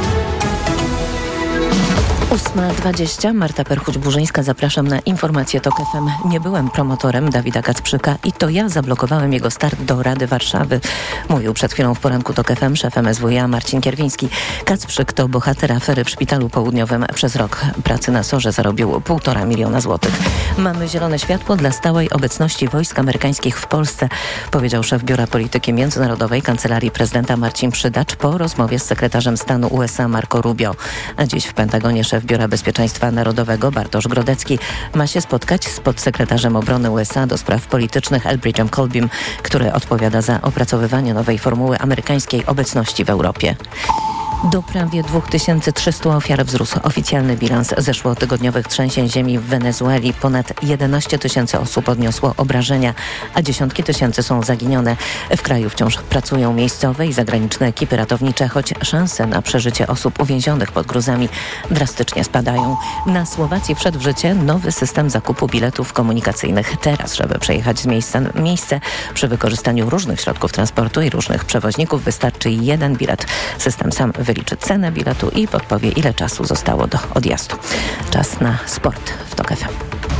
ósma dwadzieścia. Marta Perchuć-Burzyńska. Zapraszam na informację Tok F M. Nie byłem promotorem Dawida Kacprzyka i to ja zablokowałem jego start do Rady Warszawy. Mówił przed chwilą w poranku Tok F M szef M S W i A Marcin Kierwiński. Kacprzyk to bohater afery w Szpitalu Południowym. Przez rok pracy na sorze zarobił półtora miliona złotych. Mamy zielone światło dla stałej obecności wojsk amerykańskich w Polsce, powiedział szef Biura Polityki Międzynarodowej Kancelarii Prezydenta Marcin Przydacz po rozmowie z sekretarzem stanu U S A Marco Rubio. A dziś w Pentagonie szef Biura Bezpieczeństwa Narodowego Bartosz Grodecki ma się spotkać z podsekretarzem obrony U S A do spraw politycznych Elbridge'em Colbym, który odpowiada za opracowywanie nowej formuły amerykańskiej obecności w Europie. Do prawie dwa tysiące trzysta ofiar wzrósł oficjalny bilans zeszłotygodniowych trzęsień ziemi w Wenezueli. Ponad jedenaście tysięcy osób odniosło obrażenia, a dziesiątki tysięcy są zaginione. W kraju wciąż pracują miejscowe i zagraniczne ekipy ratownicze, choć szanse na przeżycie osób uwięzionych pod gruzami drastycznie spadają. Na Słowacji wszedł w życie nowy system zakupu biletów komunikacyjnych. Teraz, żeby przejechać z miejsca na miejsce przy wykorzystaniu różnych środków transportu i różnych przewoźników, wystarczy jeden bilet. System sam wyliczy cenę biletu i podpowie, ile czasu zostało do odjazdu. Czas na sport w TOK F M.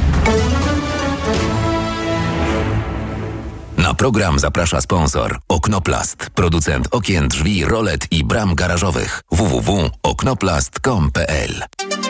Na program zaprasza sponsor Oknoplast, producent okien, drzwi, rolet i bram garażowych. w w w kropka oknoplast kropka com kropka p l.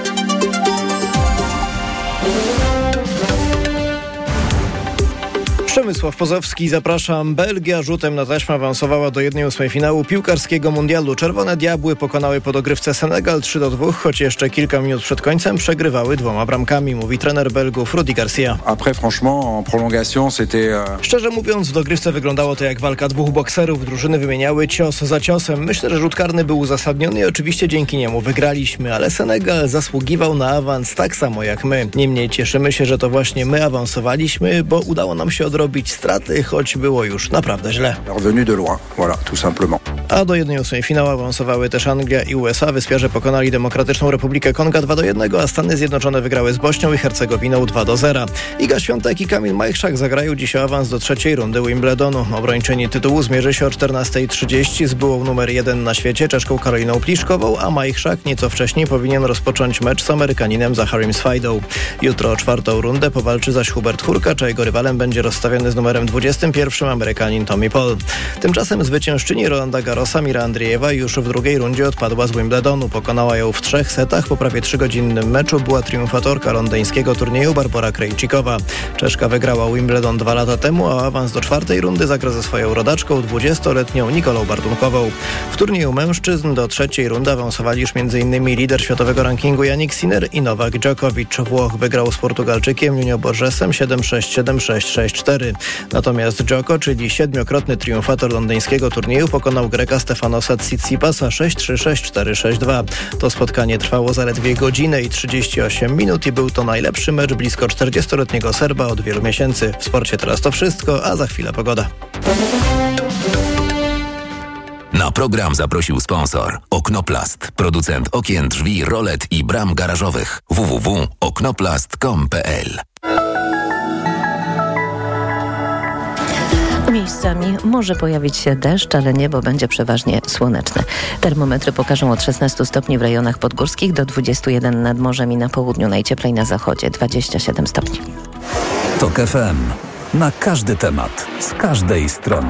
Przemysław Pozowski, zapraszam. Belgia rzutem na taśmę awansowała do jednej ósmej finału piłkarskiego mundialu. Czerwone Diabły pokonały po dogrywce Senegal trzy do dwóch, choć jeszcze kilka minut przed końcem przegrywały dwoma bramkami, mówi trener Belgów Rudi Garcia. Après, franchement, en prolongation, c'était... Szczerze mówiąc, w dogrywce wyglądało to jak walka dwóch bokserów. Drużyny wymieniały cios za ciosem. Myślę, że rzut karny był uzasadniony i oczywiście dzięki niemu wygraliśmy, ale Senegal zasługiwał na awans tak samo jak my. Niemniej cieszymy się, że to właśnie my awansowaliśmy, bo udało nam się odrobić straty, choć było już naprawdę źle. Revenu de loin, voilà, tout simplement. A do jednej ósmej finału awansowały też Anglia i U S A. Wyspiarze pokonali Demokratyczną Republikę Konga dwa do jednego, a Stany Zjednoczone wygrały z Bośnią i Hercegowiną dwa do zera. Iga Świątek i Kamil Majchrzak zagrają dziś o awans do trzeciej rundy Wimbledonu. Obrończyni tytułu zmierzy się o czternasta trzydzieści z byłą numer jeden na świecie Czeszką Karoliną Pliszkową, a Majchrzak nieco wcześniej powinien rozpocząć mecz z Amerykaninem Zacharym Swajdą. Jutro o czwartą rundę powalczy zaś Hubert Hurkacz, a jego rywalem będzie rozstawiony z numerem dwudziestym pierwszym Amerykanin Tommy Paul. Tymczasem zwyciężczyni Rolanda Garrosa Mira Andriejewa już w drugiej rundzie odpadła z Wimbledonu. Pokonała ją w trzech setach. Po prawie trzygodzinnym meczu była triumfatorka londyńskiego turnieju Barbora Krejcikowa. Czeszka wygrała Wimbledon dwa lata temu, a awans do czwartej rundy zagra ze swoją rodaczką dwudziestoletnią Nikolą Bartunkową. W turnieju mężczyzn do trzeciej rundy awansowali już m.in. lider światowego rankingu Jannik Sinner i Nowak Djokovic. Włoch wygrał z Portugalczykiem Nuno Borgesem siedem sześć, siedem sześć, sześć cztery. Natomiast Djoko, czyli siedmiokrotny triumfator londyńskiego turnieju, pokonał Greka Stefanosa Tsitsipasa sześć trzy, sześć cztery, sześć dwa. To spotkanie trwało zaledwie godzinę i trzydzieści osiem minut i był to najlepszy mecz blisko czterdziestoletniego Serba od wielu miesięcy. W sporcie teraz to wszystko, a za chwilę pogoda. Na program zaprosił sponsor Oknoplast, producent okien, drzwi, rolet i bram garażowych. w w w kropka oknoplast kropka com kropka p l. Miejscami może pojawić się deszcz, ale niebo będzie przeważnie słoneczne. Termometry pokażą od szesnastu stopni w rejonach podgórskich do dwudziestu jeden nad morzem i na południu, najcieplej na zachodzie dwadzieścia siedem stopni. TOK F M. Na każdy temat, z każdej strony.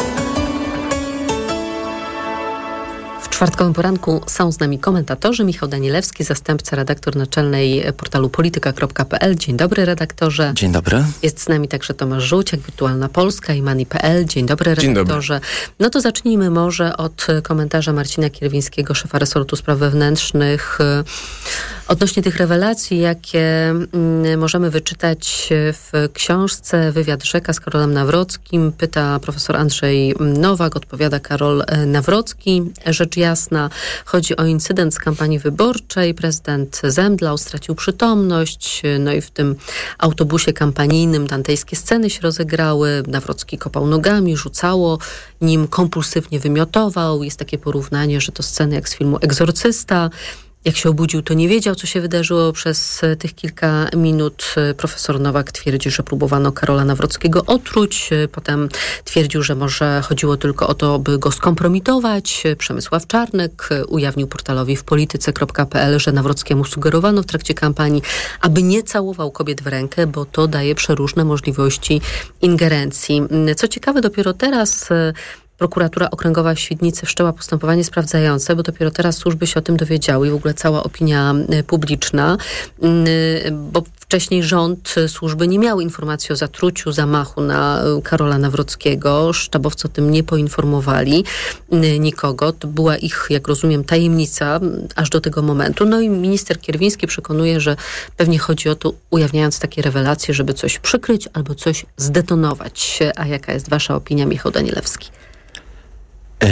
W czwartkowym poranku są z nami komentatorzy. Michał Danielewski, zastępca redaktor naczelnej portalu polityka kropka p l. Dzień dobry, redaktorze. Dzień dobry. Jest z nami także Tomasz Żółciak, Wirtualna Polska i Money kropka p l. Dzień dobry, redaktorze. Dzień dobry. No to zacznijmy może od komentarza Marcina Kierwińskiego, szefa resortu spraw wewnętrznych, odnośnie tych rewelacji, jakie możemy wyczytać w książce Wywiad Rzeka z Karolem Nawrockim. Pyta profesor Andrzej Nowak, odpowiada Karol Nawrocki. Rzecz jasna, chodzi o incydent z kampanii wyborczej. Prezydent zemdlał, stracił przytomność, no i w tym autobusie kampanijnym dantejskie sceny się rozegrały. Nawrocki kopał nogami, rzucało nim, kompulsywnie wymiotował. Jest takie porównanie, że to sceny jak z filmu Egzorcysta. Jak się obudził, to nie wiedział, co się wydarzyło przez tych kilka minut. Profesor Nowak twierdzi, że próbowano Karola Nawrockiego otruć. Potem twierdził, że może chodziło tylko o to, by go skompromitować. Przemysław Czarnek ujawnił portalowi w polityce kropka p l, że Nawrockiemu sugerowano w trakcie kampanii, aby nie całował kobiet w rękę, bo to daje przeróżne możliwości ingerencji. Co ciekawe, dopiero teraz Prokuratura Okręgowa w Świdnicy wszczęła postępowanie sprawdzające, bo dopiero teraz służby się o tym dowiedziały i w ogóle cała opinia publiczna, bo wcześniej rząd, służby nie miały informacji o zatruciu, zamachu na Karola Nawrockiego. Sztabowcy o tym nie poinformowali nikogo. To była ich, jak rozumiem, tajemnica aż do tego momentu. No i minister Kierwiński przekonuje, że pewnie chodzi o to, ujawniając takie rewelacje, żeby coś przykryć albo coś zdetonować. A jaka jest wasza opinia, Michał Danielewski?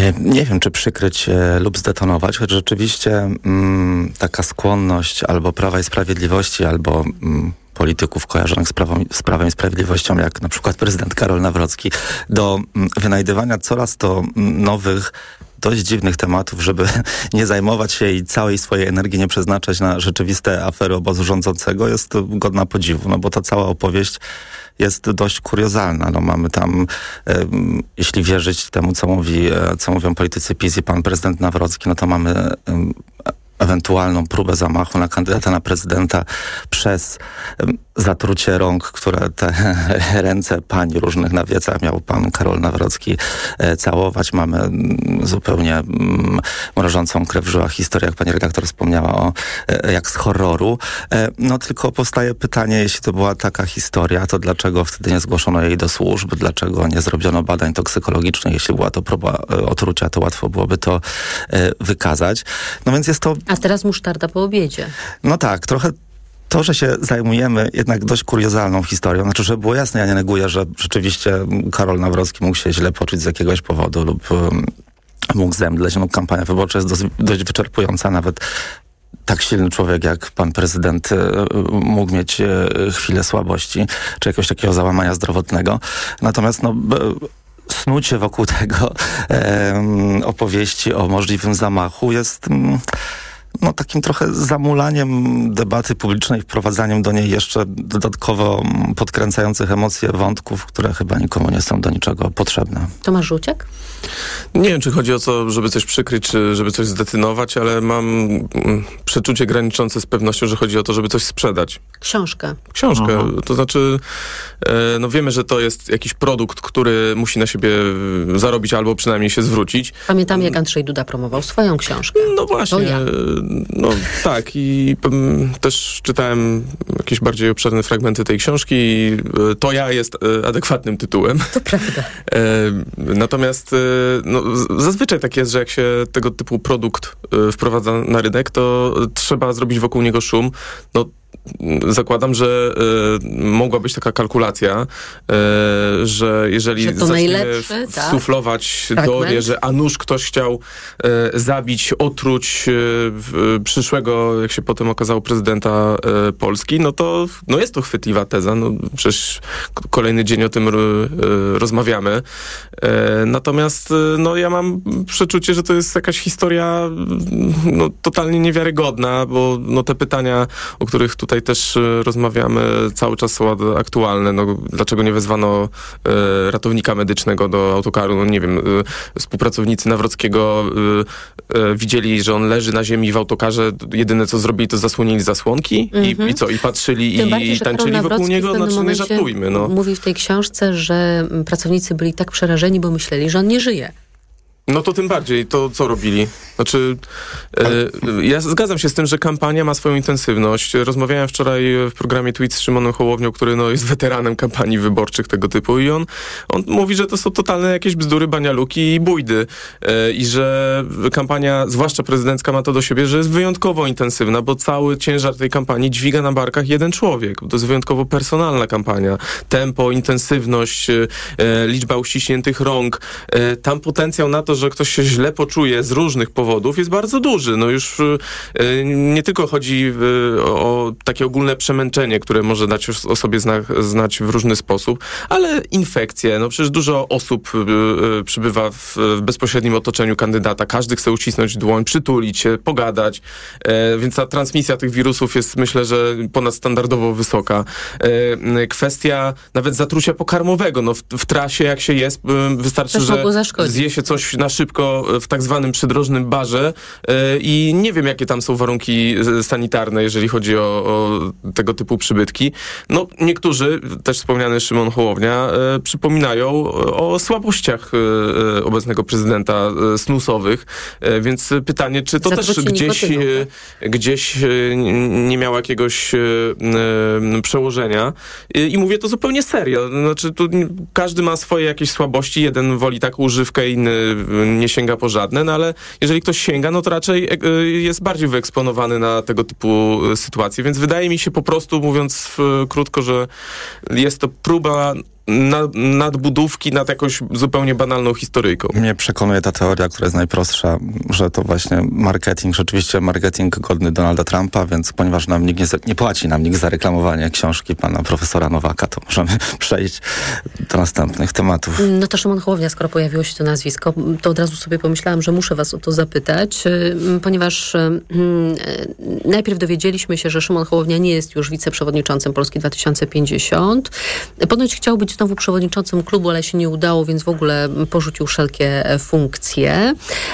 Nie wiem, czy przykryć e, lub zdetonować, choć rzeczywiście mm, taka skłonność albo Prawa i Sprawiedliwości, albo mm, polityków kojarzonych z, prawą, z Prawem i Sprawiedliwością, jak na przykład prezydent Karol Nawrocki, do mm, wynajdywania coraz to mm, nowych, dość dziwnych tematów, żeby nie zajmować się i całej swojej energii nie przeznaczać na rzeczywiste afery obozu rządzącego, jest godna podziwu, no bo ta cała opowieść jest dość kuriozalna. No mamy tam, e, jeśli wierzyć temu, co mówi, e, co mówią politycy PiS i pan prezydent Nawrocki, no to mamy e, ewentualną próbę zamachu na kandydata na prezydenta przez e, zatrucie rąk, które te ręce pań różnych na wiecach miał pan Karol Nawrocki e, całować. Mamy m, zupełnie m, mrożącą krew w żyłach historię, jak pani redaktor wspomniała, o, e, jak z horroru. E, no tylko powstaje pytanie, jeśli to była taka historia, to dlaczego wtedy nie zgłoszono jej do służb? Dlaczego nie zrobiono badań toksykologicznych? Jeśli była to próba e, otrucia, to łatwo byłoby to e, wykazać. No więc jest to... A teraz musztarda po obiedzie. No tak, trochę to, że się zajmujemy jednak dość kuriozalną historią, znaczy, żeby było jasne, ja nie neguję, że rzeczywiście Karol Nawrocki mógł się źle poczuć z jakiegoś powodu lub um, mógł zemdleć, no kampania wyborcza jest dość, dość wyczerpująca, nawet tak silny człowiek jak pan prezydent mógł mieć chwilę słabości, czy jakiegoś takiego załamania zdrowotnego. Natomiast no... snucie wokół tego um, opowieści o możliwym zamachu jest... Um, no takim trochę zamulaniem debaty publicznej, wprowadzaniem do niej jeszcze dodatkowo podkręcających emocje wątków, które chyba nikomu nie są do niczego potrzebne. Tomasz Żółciak? Nie wiem, czy chodzi o to, żeby coś przykryć, czy żeby coś zdetynować, ale mam przeczucie graniczące z pewnością, że chodzi o to, żeby coś sprzedać. Książkę. Książkę. Aha. To znaczy, no wiemy, że to jest jakiś produkt, który musi na siebie zarobić albo przynajmniej się zwrócić. Pamiętam, jak Andrzej Duda promował swoją książkę. No właśnie. Ja. No tak. I m, też czytałem jakieś bardziej obszerne fragmenty tej książki i To ja jest adekwatnym tytułem. To prawda. Natomiast no, zazwyczaj tak jest, że jak się tego typu produkt wprowadza na rynek, to trzeba zrobić wokół niego szum. No, zakładam, że y, mogła być taka kalkulacja, y, że jeżeli że to zaczniemy wsuflować tak? teorię, że a nuż ktoś chciał y, zabić, otruć y, przyszłego, jak się potem okazało, prezydenta y, Polski, no to no jest to chwytliwa teza. No, przecież kolejny dzień o tym y, y, rozmawiamy. Y, natomiast y, no, ja mam przeczucie, że to jest jakaś historia no, totalnie niewiarygodna, bo no, te pytania, o których tutaj też y, rozmawiamy, cały czas są aktualne. No, dlaczego nie wezwano y, ratownika medycznego do autokaru? No nie wiem, y, współpracownicy Nawrockiego y, y, widzieli, że on leży na ziemi w autokarze. Jedyne, co zrobili, to zasłonili zasłonki mm-hmm. i, i co? I patrzyli Tym i, bardziej, i tańczyli wokół niego? Znaczy, nie żartujmy. No. Mówi w tej książce, że pracownicy byli tak przerażeni, bo myśleli, że on nie żyje. No to tym bardziej. To co robili? Znaczy, e, ja zgadzam się z tym, że kampania ma swoją intensywność. Rozmawiałem wczoraj w programie Tweet z Szymonem Hołownią, który no, jest weteranem kampanii wyborczych tego typu i on, on mówi, że to są totalne jakieś bzdury, banialuki i bójdy. E, I że kampania, zwłaszcza prezydencka, ma to do siebie, że jest wyjątkowo intensywna, bo cały ciężar tej kampanii dźwiga na barkach jeden człowiek. To jest wyjątkowo personalna kampania. Tempo, intensywność, e, liczba uściśniętych rąk. E, tam potencjał na to, że ktoś się źle poczuje z różnych powodów, jest bardzo duży. No już y, nie tylko chodzi y, o takie ogólne przemęczenie, które może dać o sobie zna, znać w różny sposób, ale infekcje. No przecież dużo osób y, y, przybywa w, w bezpośrednim otoczeniu kandydata. Każdy chce uścisnąć dłoń, przytulić się, pogadać. E, więc ta transmisja tych wirusów jest, myślę, że ponadstandardowo wysoka. E, kwestia nawet zatrucia pokarmowego. No w, w trasie, jak się jest, y, wystarczy, że zje się coś na szybko w tak zwanym przydrożnym barze yy, i nie wiem, jakie tam są warunki sanitarne, jeżeli chodzi o, o tego typu przybytki. No, niektórzy, też wspomniany Szymon Hołownia, yy, przypominają o słabościach yy, obecnego prezydenta yy, snusowych, yy, więc pytanie, czy to Zatrucie też gdzieś, yy, gdzieś yy, nie miało jakiegoś yy, yy, przełożenia. Yy, I mówię to zupełnie serio. Znaczy, tu każdy ma swoje jakieś słabości, jeden woli taką używkę, inny nie sięga po żadne, no ale jeżeli ktoś sięga, no to raczej jest bardziej wyeksponowany na tego typu sytuacje, więc wydaje mi się po prostu, mówiąc krótko, że jest to próba na, nadbudówki nad jakąś zupełnie banalną historyjką. Mnie przekonuje ta teoria, która jest najprostsza, że to właśnie marketing, rzeczywiście marketing godny Donalda Trumpa, więc ponieważ nam nikt nie, nie płaci nam nikt za reklamowanie książki pana profesora Nowaka, to możemy przejść do następnych tematów. No to Szymon Hołownia, skoro pojawiło się to nazwisko, to od razu sobie pomyślałam, że muszę was o to zapytać, ponieważ hmm, najpierw dowiedzieliśmy się, że Szymon Hołownia nie jest już wiceprzewodniczącym Polski dwa tysiące pięćdziesiąt. Ponoć chciał być znowu przewodniczącym klubu, ale się nie udało, więc w ogóle porzucił wszelkie funkcje.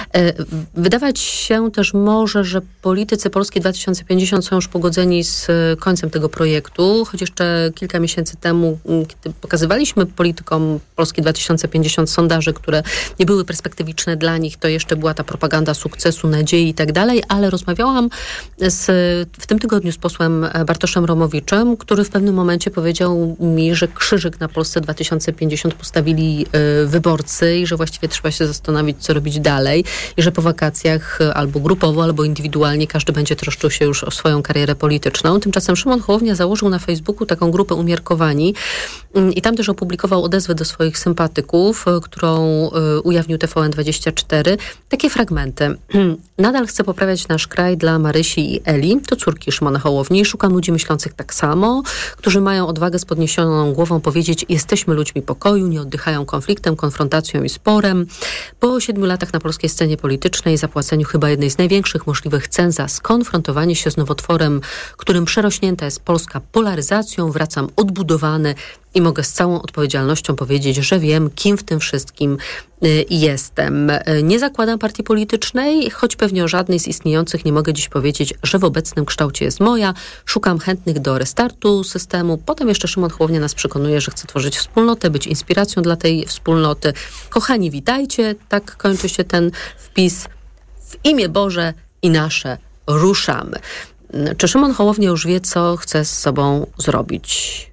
Wydawać się też może, że politycy Polski dwa tysiące pięćdziesiąt są już pogodzeni z końcem tego projektu, choć jeszcze kilka miesięcy temu, kiedy pokazywaliśmy politykom Polski dwa tysiące pięćdziesiąt sondaże, które nie były perspektywiczne dla nich, to jeszcze była ta propaganda sukcesu, nadziei i tak dalej, ale rozmawiałam z, w tym tygodniu z posłem Bartoszem Romowiczem, który w pewnym momencie powiedział mi, że krzyżyk na Polsce dwa tysiące pięćdziesiąt postawili y, wyborcy i że właściwie trzeba się zastanowić, co robić dalej i że po wakacjach y, albo grupowo, albo indywidualnie każdy będzie troszczył się już o swoją karierę polityczną. Tymczasem Szymon Hołownia założył na Facebooku taką grupę Umiarkowani y, i tam też opublikował odezwę do swoich sympatyków, y, którą y, ujawnił T V N dwadzieścia cztery. Takie fragmenty. Nadal chcę poprawiać nasz kraj dla Marysi i Eli, to córki Szymona Hołowni. Szukam ludzi myślących tak samo, którzy mają odwagę z podniesioną głową powiedzieć: jesteśmy ludźmi pokoju, nie oddychają konfliktem, konfrontacją i sporem. Po siedmiu latach na polskiej scenie politycznej, zapłaceniu chyba jednej z największych możliwych cen za skonfrontowanie się z nowotworem, którym przerośnięta jest Polska polaryzacją, wracam odbudowany i mogę z całą odpowiedzialnością powiedzieć, że wiem, kim w tym wszystkim y, jestem. Nie zakładam partii politycznej, choć pewnie o żadnej z istniejących nie mogę dziś powiedzieć, że w obecnym kształcie jest moja. Szukam chętnych do restartu systemu. Potem jeszcze Szymon Hołownia nas przekonuje, że chce tworzyć wspólnotę, być inspiracją dla tej wspólnoty. Kochani, witajcie. Tak kończy się ten wpis. W imię Boże i nasze ruszamy. Czy Szymon Hołownia już wie, co chce z sobą zrobić?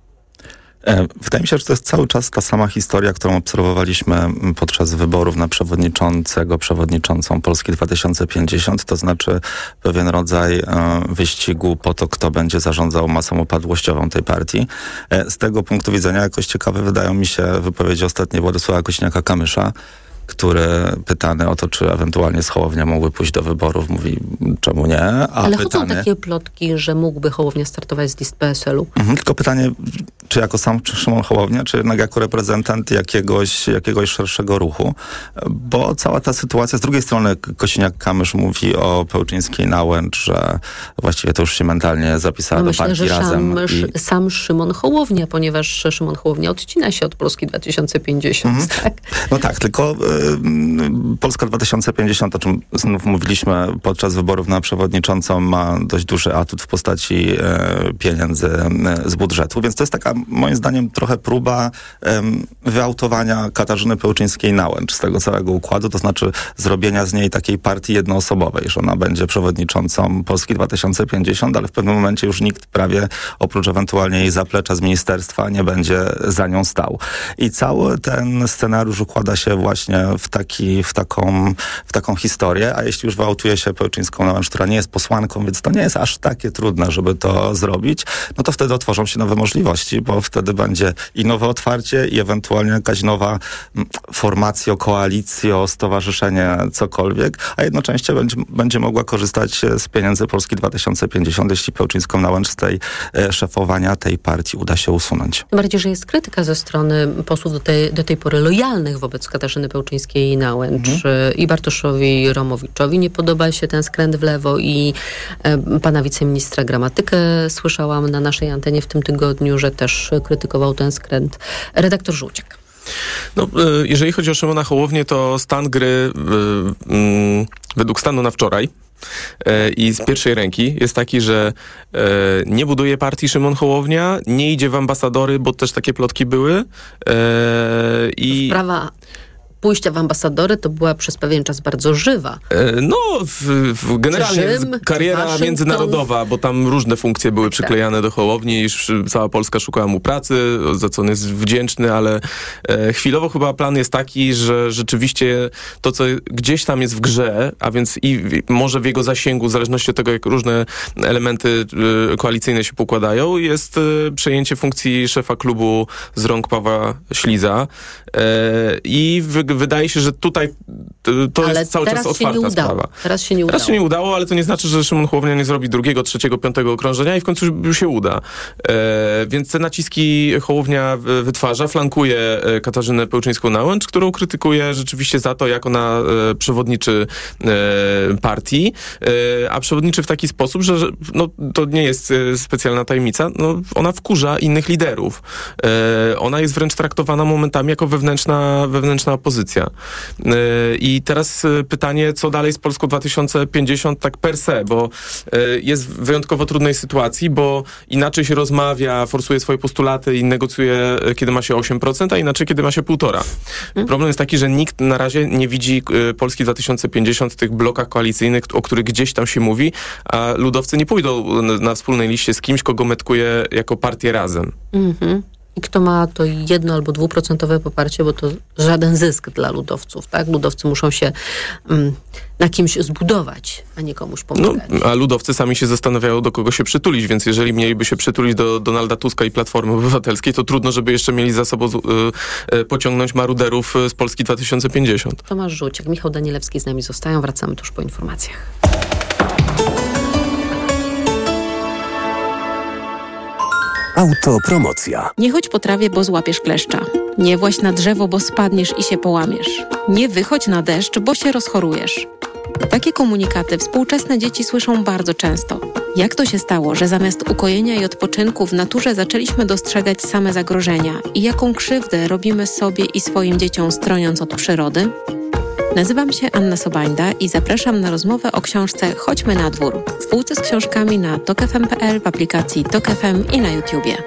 Wydaje mi się, że to jest cały czas ta sama historia, którą obserwowaliśmy podczas wyborów na przewodniczącego, przewodniczącą Polski dwa tysiące pięćdziesiąt, to znaczy pewien rodzaj wyścigu po to, kto będzie zarządzał masą upadłościową tej partii. Z tego punktu widzenia jakoś ciekawe wydają mi się wypowiedzi ostatniej Władysława Kosiniaka-Kamysza, który pytany o to, czy ewentualnie z Hołownia mógłby pójść do wyborów, mówi, czemu nie? A Ale pytany... chodzą takie plotki, że mógłby Hołownia startować z list P S L u. Mhm, tylko pytanie, czy jako sam czy Szymon Hołownia, czy jednak jako reprezentant jakiegoś, jakiegoś szerszego ruchu? Bo cała ta sytuacja, z drugiej strony Kosiniak-Kamysz mówi o Pełczyńskiej-Nałęcz, że właściwie to już się mentalnie zapisała no do myślę, partii że Razem. Sam, I... sam Szymon Hołownia, ponieważ Szymon Hołownia odcina się od Polski dwa tysiące pięćdziesiąt. Mhm. Tak? No tak, tylko Polska dwa tysiące pięćdziesiąt, o czym znów mówiliśmy podczas wyborów na przewodniczącą, ma dość duży atut w postaci e, pieniędzy e, z budżetu, więc to jest taka, moim zdaniem, trochę próba e, wyautowania Katarzyny Pełczyńskiej-Nałęcz z tego całego układu, to znaczy zrobienia z niej takiej partii jednoosobowej, że ona będzie przewodniczącą Polski dwa tysiące pięćdziesiąt, ale w pewnym momencie już nikt prawie, oprócz ewentualnie jej zaplecza z ministerstwa, nie będzie za nią stał. I cały ten scenariusz układa się właśnie w, taki, w, taką, w taką historię, a jeśli już wyautuje się Pełczyńską-Nałęcz, która nie jest posłanką, więc to nie jest aż takie trudne, żeby to zrobić, no to wtedy otworzą się nowe możliwości, bo wtedy będzie i nowe otwarcie, i ewentualnie jakaś nowa formacja, koalicja, stowarzyszenie, cokolwiek, a jednocześnie będzie, będzie mogła korzystać z pieniędzy Polski dwa tysiące pięćdziesiąt, jeśli Pełczyńską-Nałęcz z tej e, szefowania tej partii uda się usunąć. Tym bardziej, że jest krytyka ze strony posłów do tej, do tej pory lojalnych wobec Katarzyny Pełczyńskiej-Nałęcz mhm. i Bartoszowi Romowiczowi. Nie podoba się ten skręt w lewo i e, pana wiceministra Gramatykę słyszałam na naszej antenie w tym tygodniu, że też krytykował ten skręt redaktor Żółciak. No, jeżeli chodzi o Szymona Hołownię, to stan gry yy, yy, według stanu na wczoraj i z pierwszej ręki jest taki, że e, nie buduje partii Szymon Hołownia, nie idzie w ambasadory, bo też takie plotki były. E, i Sprawa pójścia w ambasadory to była przez pewien czas bardzo żywa. E, no, w, w generalnie Rzym, kariera Waszyngton. międzynarodowa, bo tam różne funkcje były tak, przyklejane do Hołowni i cała Polska szukała mu pracy, za co on jest wdzięczny, ale e, chwilowo chyba plan jest taki, że rzeczywiście to, co gdzieś tam jest w grze, a więc i w, może w jego zasięgu, w zależności od tego, jak różne elementy e, koalicyjne się pokładają, jest e, przejęcie funkcji szefa klubu z rąk Pawła Śliza. E, I w, wydaje się, że tutaj to, to ale jest cały czas otwarta sprawa. Teraz się nie udało. Teraz się nie udało, ale to nie znaczy, że Szymon Hołownia nie zrobi drugiego, trzeciego, piątego okrążenia i w końcu już się uda. E, więc te naciski Hołownia wytwarza, flankuje Katarzynę Pełczyńską-Nałęcz, którą krytykuje rzeczywiście za to, jak ona e, przewodniczy e, partii, e, a przewodniczy w taki sposób, że, że no, to nie jest e, specjalna tajemnica, no, ona wkurza innych liderów. E, ona jest wręcz traktowana momentami jako wewnętrzna, wewnętrzna opozycja. E, I teraz e, pytanie, co dalej z Polską dwa tysiące pięćdziesiąt tak per se, bo e, jest w wyjątkowo trudnej sytuacji, bo inaczej się rozmawia, forsuje swoje postulaty i negocjuje, kiedy ma się osiem procent, a inaczej, kiedy ma się półtora. Hmm. Problem jest taki, że nikt na razie nie widzi e, Polski dwa tysiące pięćdziesiąt w tych blokach koalicyjnych, o których gdzieś tam się mówi, a ludowcy nie pójdą na, na wspólnej liście z kimś, kogo metkuje jako partię Razem. Mhm. I kto ma to jedno albo dwuprocentowe poparcie, bo to żaden zysk dla ludowców, tak? Ludowcy muszą się um, na kimś zbudować, a nie komuś pomagać. No, a ludowcy sami się zastanawiają, do kogo się przytulić, więc jeżeli mieliby się przytulić do Donalda Tuska i Platformy Obywatelskiej, to trudno, żeby jeszcze mieli za sobą y, y, pociągnąć maruderów z Polski dwa tysiące pięćdziesiąt. Tomasz Żółciak, Michał Danielewski z nami zostają. Wracamy tuż po informacjach. Autopromocja. Nie chodź po trawie, bo złapiesz kleszcza. Nie właź na drzewo, bo spadniesz i się połamiesz. Nie wychodź na deszcz, bo się rozchorujesz. Takie komunikaty współczesne dzieci słyszą bardzo często. Jak to się stało, że zamiast ukojenia i odpoczynku w naturze zaczęliśmy dostrzegać same zagrożenia i jaką krzywdę robimy sobie i swoim dzieciom, stroniąc od przyrody? Nazywam się Anna Sobańda i zapraszam na rozmowę o książce Chodźmy na dwór. W półce z książkami na tok f m kropka p l, w aplikacji Tok F M i na YouTubie.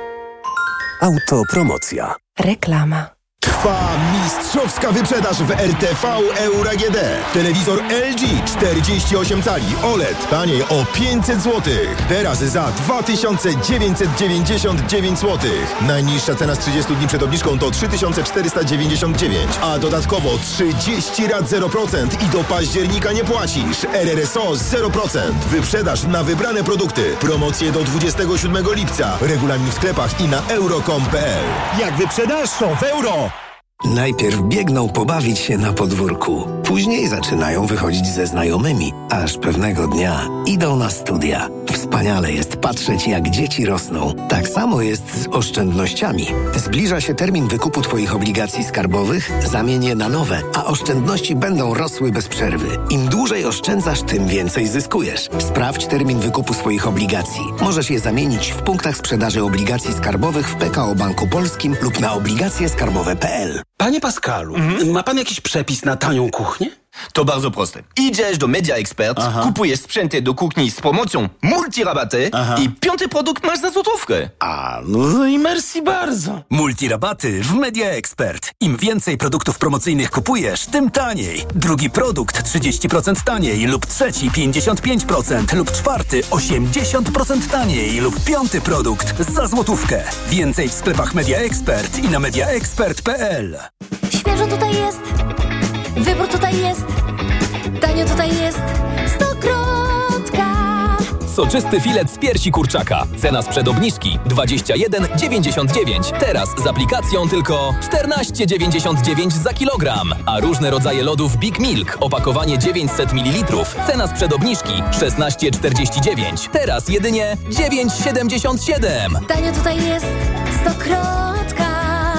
Autopromocja. Reklama. Trwa mistrzowska wyprzedaż w R T V Euro A G D. Telewizor L G czterdzieści osiem cali O L E D taniej o pięćset złotych. Teraz za dwa tysiące dziewięćset dziewięćdziesiąt dziewięć złotych. Najniższa cena z trzydziestu dni przed obniżką to trzy tysiące czterysta dziewięćdziesiąt dziewięć, a dodatkowo trzydzieści rat zero procent i do października nie płacisz. R R S O zero procent. Wyprzedaż na wybrane produkty. Promocje do dwudziestego siódmego lipca. Regulamin w sklepach i na euro kropka com kropka p l. Jak wyprzedasz, to w euro! Najpierw biegną pobawić się na podwórku. Później zaczynają wychodzić ze znajomymi, aż pewnego dnia idą na studia. Wspaniale jest patrzeć, jak dzieci rosną. Tak samo jest z oszczędnościami. Zbliża się termin wykupu Twoich obligacji skarbowych, zamień je na nowe, a oszczędności będą rosły bez przerwy. Im dłużej oszczędzasz, tym więcej zyskujesz. Sprawdź termin wykupu swoich obligacji. Możesz je zamienić w punktach sprzedaży obligacji skarbowych w P K O Banku Polskim lub na obligacje skarbowe kropka p l. Panie Pascalu, mhm. ma pan jakiś przepis na tanią kuchnię? To bardzo proste. Idziesz do Media Expert, Aha. kupujesz sprzęty do kuchni z promocją multirabaty Aha. i piąty produkt masz za złotówkę. A, no i merci bardzo. Multirabaty w Media Expert. Im więcej produktów promocyjnych kupujesz, tym taniej. Drugi produkt trzydzieści procent taniej lub trzeci pięćdziesiąt pięć procent lub czwarty osiemdziesiąt procent taniej lub piąty produkt za złotówkę. Więcej w sklepach Media Expert i na media expert kropka p l. Świeżo tutaj jest. Wybór tutaj jest, tanio tutaj jest, Stokrotka. Soczysty filet z piersi kurczaka. Cena sprzed obniżki dwadzieścia jeden dziewięćdziesiąt dziewięć. Teraz z aplikacją tylko czternaście dziewięćdziesiąt dziewięć za kilogram. A różne rodzaje lodów Big Milk. Opakowanie dziewięćset mililitrów. Cena sprzed obniżki szesnaście czterdzieści dziewięć. Teraz jedynie dziewięć siedemdziesiąt siedem. Tanio tutaj jest, Stokrotka.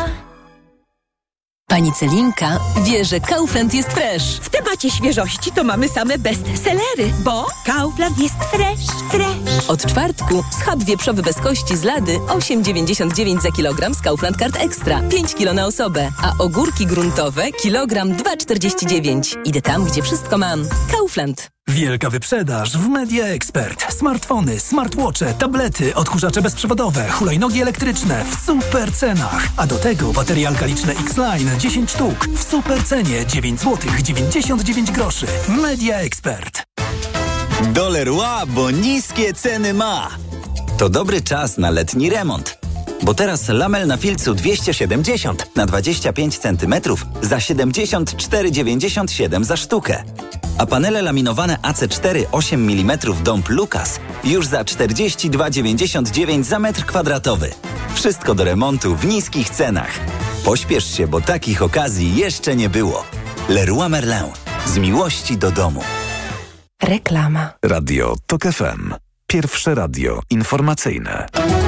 Pani Celinka wie, że Kaufland jest fresh. W temacie świeżości to mamy same bestsellery, bo Kaufland jest fresh, fresh. Od czwartku schab wieprzowy bez kości z Lady osiem dziewięćdziesiąt dziewięć za kilogram z Kaufland Card Extra. pięć kilo na osobę. A ogórki gruntowe kilogram dwa czterdzieści dziewięć. Idę tam, gdzie wszystko mam. Kaufland. Wielka wyprzedaż w Media Expert. Smartfony, smartwatche, tablety, odkurzacze bezprzewodowe, hulajnogi elektryczne w super cenach. A do tego baterie alkaliczne X-Line dziesięć sztuk w super cenie dziewięć złotych dziewięćdziesiąt dziewięć groszy. Media Expert. Do Leroy, bo niskie ceny ma. To dobry czas na letni remont. Bo teraz lamel na filcu dwieście siedemdziesiąt na dwadzieścia pięć centymetrów za siedemdziesiąt cztery dziewięćdziesiąt siedem za sztukę. A panele laminowane A C cztery osiem milimetrów Dąb Lucas już za czterdzieści dwa dziewięćdziesiąt dziewięć za metr kwadratowy. Wszystko do remontu w niskich cenach. Pośpiesz się, bo takich okazji jeszcze nie było. Leroy Merlin. Z miłości do domu. Reklama. Radio TOK F M. Pierwsze radio informacyjne.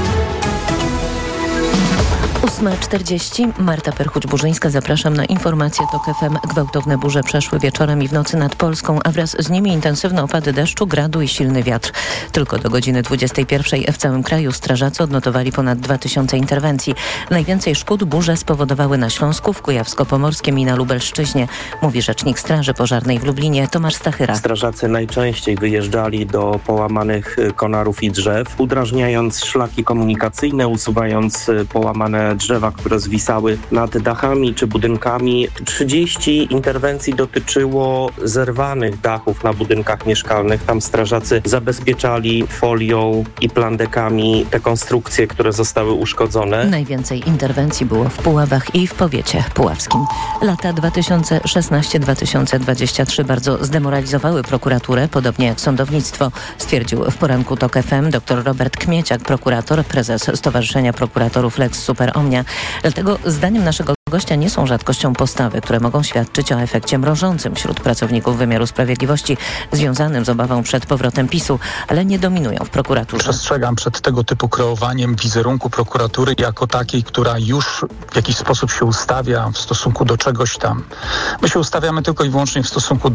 ósma czterdzieści. Marta Perchuć-Burzyńska. Zapraszam na informacje TOK F M. Gwałtowne burze przeszły wieczorem i w nocy nad Polską, a wraz z nimi intensywne opady deszczu, gradu i silny wiatr. Tylko do godziny dwudziestej pierwszej w całym kraju strażacy odnotowali ponad dwa tysiące interwencji. Najwięcej szkód burze spowodowały na Śląsku, w Kujawsko-Pomorskim i na Lubelszczyźnie, mówi rzecznik Straży Pożarnej w Lublinie Tomasz Stachyra. Strażacy najczęściej wyjeżdżali do połamanych konarów i drzew, udrażniając szlaki komunikacyjne, usuwając połamane drzewa, które zwisały nad dachami czy budynkami. trzydzieści interwencji dotyczyło zerwanych dachów na budynkach mieszkalnych. Tam strażacy zabezpieczali folią i plandekami te konstrukcje, które zostały uszkodzone. Najwięcej interwencji było w Puławach i w powiecie puławskim. Lata dwa tysiące szesnaście do dwa tysiące dwudziestego trzeciego bardzo zdemoralizowały prokuraturę, podobnie jak sądownictwo, stwierdził w poranku TOK F M dr Robert Kmieciak, prokurator, prezes Stowarzyszenia Prokuratorów Lex Super Omnia. Dlatego zdaniem naszego gościa nie są rzadkością postawy, które mogą świadczyć o efekcie mrożącym wśród pracowników wymiaru sprawiedliwości, związanym z obawą przed powrotem PiSu, ale nie dominują w prokuraturze. Przestrzegam przed tego typu kreowaniem wizerunku prokuratury jako takiej, która już w jakiś sposób się ustawia w stosunku do czegoś tam. My się ustawiamy tylko i wyłącznie w stosunku